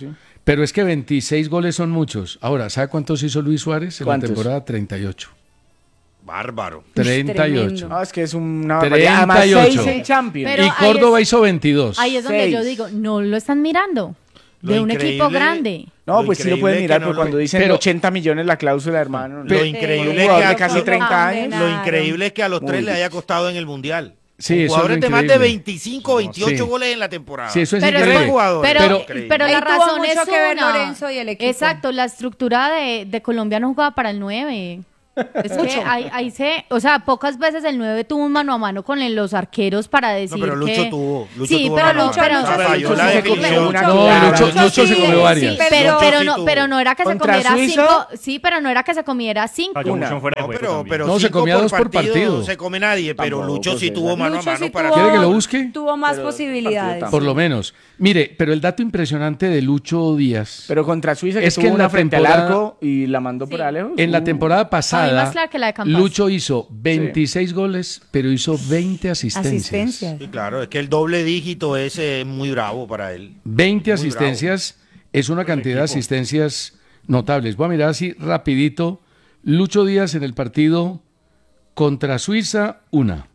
Pero es que veintiséis goles son muchos. Ahora, ¿sabe cuántos hizo Luis Suárez en ¿Cuántos? la temporada? treinta y ocho. Bárbaro. treinta y ocho. No, es que es una barbaridad. Además, treinta y ocho. seis en Champions. Pero y ahí Córdoba es- hizo veintidós. Ahí es donde Seis. yo digo, no lo están mirando. Lo De un increíble- equipo grande. No, Lo pues sí lo increíble pueden es mirar, que no pero lo- cuando dicen pero- ochenta millones la cláusula, hermano. Lo no. increíble Un es jugador que de a- casi treinta años. Lo increíble es que a los Muy tres le bien. haya costado en el Mundial. Sí, Con eso es lo jugadores de más de increíble. veinticinco, veintiocho Sí. goles en la temporada. Sí, eso es Pero, increíble. es- jugadores. pero, Pero- pero la Ahí tuvo razón mucho es que ver una. Lorenzo y el equipo. Exacto, la estructura de, de Colombia no jugaba para el nueve. Es que ahí, ahí se, o sea, pocas veces el nueve tuvo un mano a mano con el- los arqueros para decir No, pero Lucho que... tuvo. Lucho sí, tuvo pero mano a Lucho, mano. pero, O sea, pero falló Lucho la sí se definición. comió una No, clara. Lucho, Lucho se sí, comió sí, varias. pero, Lucho pero sí no, tuvo. pero no era que se ¿Contra comiera Suiza? cinco, sí, pero no era que se comiera cinco. Cayó Una. mucho fuera de No, juego pero, también. pero No, se cinco comía dos por partido. No se come nadie, pero Tampoco, Lucho sí pues, tuvo mano a Lucho mano sí para... tuvo- ¿Quiere que lo busque? Tuvo más Pero posibilidades. partido Por lo menos. Mire, pero el dato impresionante de Lucho Díaz, Pero contra Suiza, que Es que tuvo en una la frente al temporada- arco y la mandó por Sí. lejos. en la Uh. temporada A mí pasada, más clara que la de Campas. Lucho hizo veintiséis goles, pero hizo veinte asistencias. Asistencias. Sí, claro, es que el doble dígito ese es muy bravo para él. veinte Muy asistencias es una cantidad de equipo. asistencias notables. Voy a mirar así rapidito. Lucho Díaz en el partido contra Suiza, una.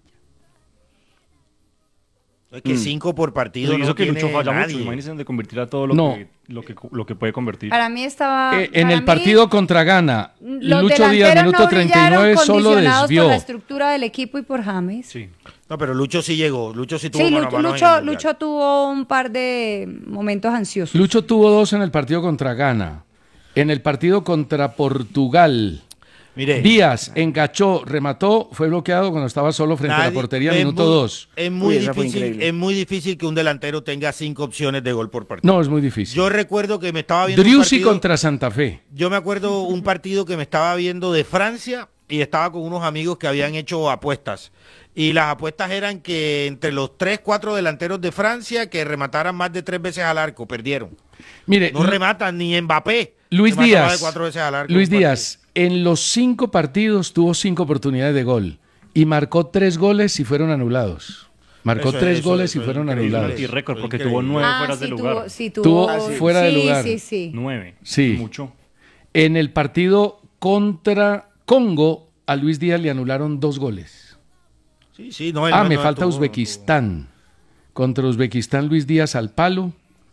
Es que cinco por partido Eso no hizo que tiene Lucho falla nadie. mucho. Imagínense donde convertirá todo lo, No. que, lo, que, lo que puede convertir. Para mí estaba... Eh, en para el mí, partido contra Ghana, los Lucho Díaz, delanteros minuto no treinta y nueve, brillaron, solo condicionados desvió. por la estructura del equipo y por James. Sí. No, pero Lucho sí llegó. Lucho sí tuvo Sí, mano a Lucho, mano en Lucho, el Mundial. Lucho tuvo un par de momentos ansiosos. Lucho tuvo dos en el partido contra Ghana. En el partido contra Portugal, Mire, Díaz engachó, remató, fue bloqueado cuando estaba solo frente a la nadie- portería, es minuto muy- dos. Es muy, Uy, esa fue difícil, increíble. es muy difícil que un delantero tenga cinco opciones de gol por partido. No, es muy difícil. Yo recuerdo que me estaba viendo un Driussi partido, contra Santa Fe. yo me acuerdo un partido que me estaba viendo de Francia y estaba con unos amigos que habían hecho apuestas. Y las apuestas eran que entre los tres, cuatro delanteros de Francia que remataran más de tres veces al arco, perdieron. Mire, No Lu- rematan ni Mbappé. Luis remata Díaz, más de cuatro veces al arco Luis en un Díaz, en los cinco partidos tuvo cinco oportunidades de gol y marcó tres goles y fueron anulados. Marcó Eso- tres eso- goles eso y es fueron increíble. anulados. Y récord, porque Increíble. tuvo nueve Ah, fueras sí, de tuvo, lugar. sí, tuvo, Tuvo Ah, sí. fuera de sí, lugar. Sí, sí, Nueve. Sí. Mucho. En el partido contra Congo, a Luis Díaz le anularon dos goles. Sí, sí, no, él Ah, no- me no falta tuvo- Uzbekistán. Contra Uzbekistán, Luis Díaz al palo.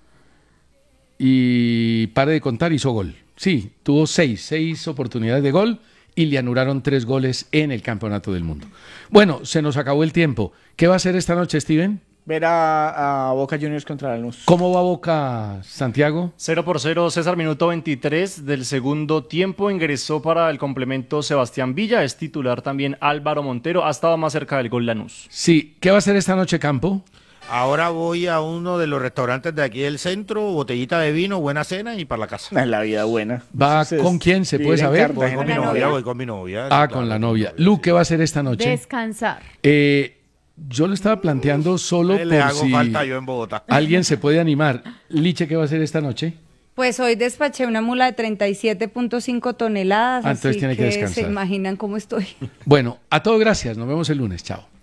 Y pare de contar, hizo gol. Sí, tuvo seis, seis oportunidades de gol y le anularon tres goles en el Campeonato del Mundo. Bueno, se nos acabó el tiempo. ¿Qué va a hacer esta noche, Steven? Ver a, a Boca Juniors contra la Lanús. ¿Cómo va Boca, Santiago? cero por cero, César, minuto veintitrés del segundo tiempo. Ingresó para el complemento Sebastián Villa. Es titular también Álvaro Montero. Ha estado más cerca del gol Lanús. Sí, ¿qué va a hacer esta noche, Campo? Ahora voy a uno de los restaurantes de aquí del centro, botellita de vino, buena cena y para la casa. Es la vida buena. ¿Va Entonces, con quién? ¿Se vivir puede en saber? Voy Cartagena. con mi ¿Con la novia, novia? voy con mi novia. Ah, claro, con la mi novia. Lu, ¿qué va a hacer esta noche? Descansar. Eh, yo lo estaba planteando solo Le por hago si falta yo en Bogotá. alguien se puede animar. Liche, ¿qué va a hacer esta noche? Pues hoy despaché una mula de treinta y siete punto cinco toneladas, Ah, entonces así tiene que se descansar. imaginan cómo estoy. Bueno, a todos gracias. Nos vemos el lunes. Chao.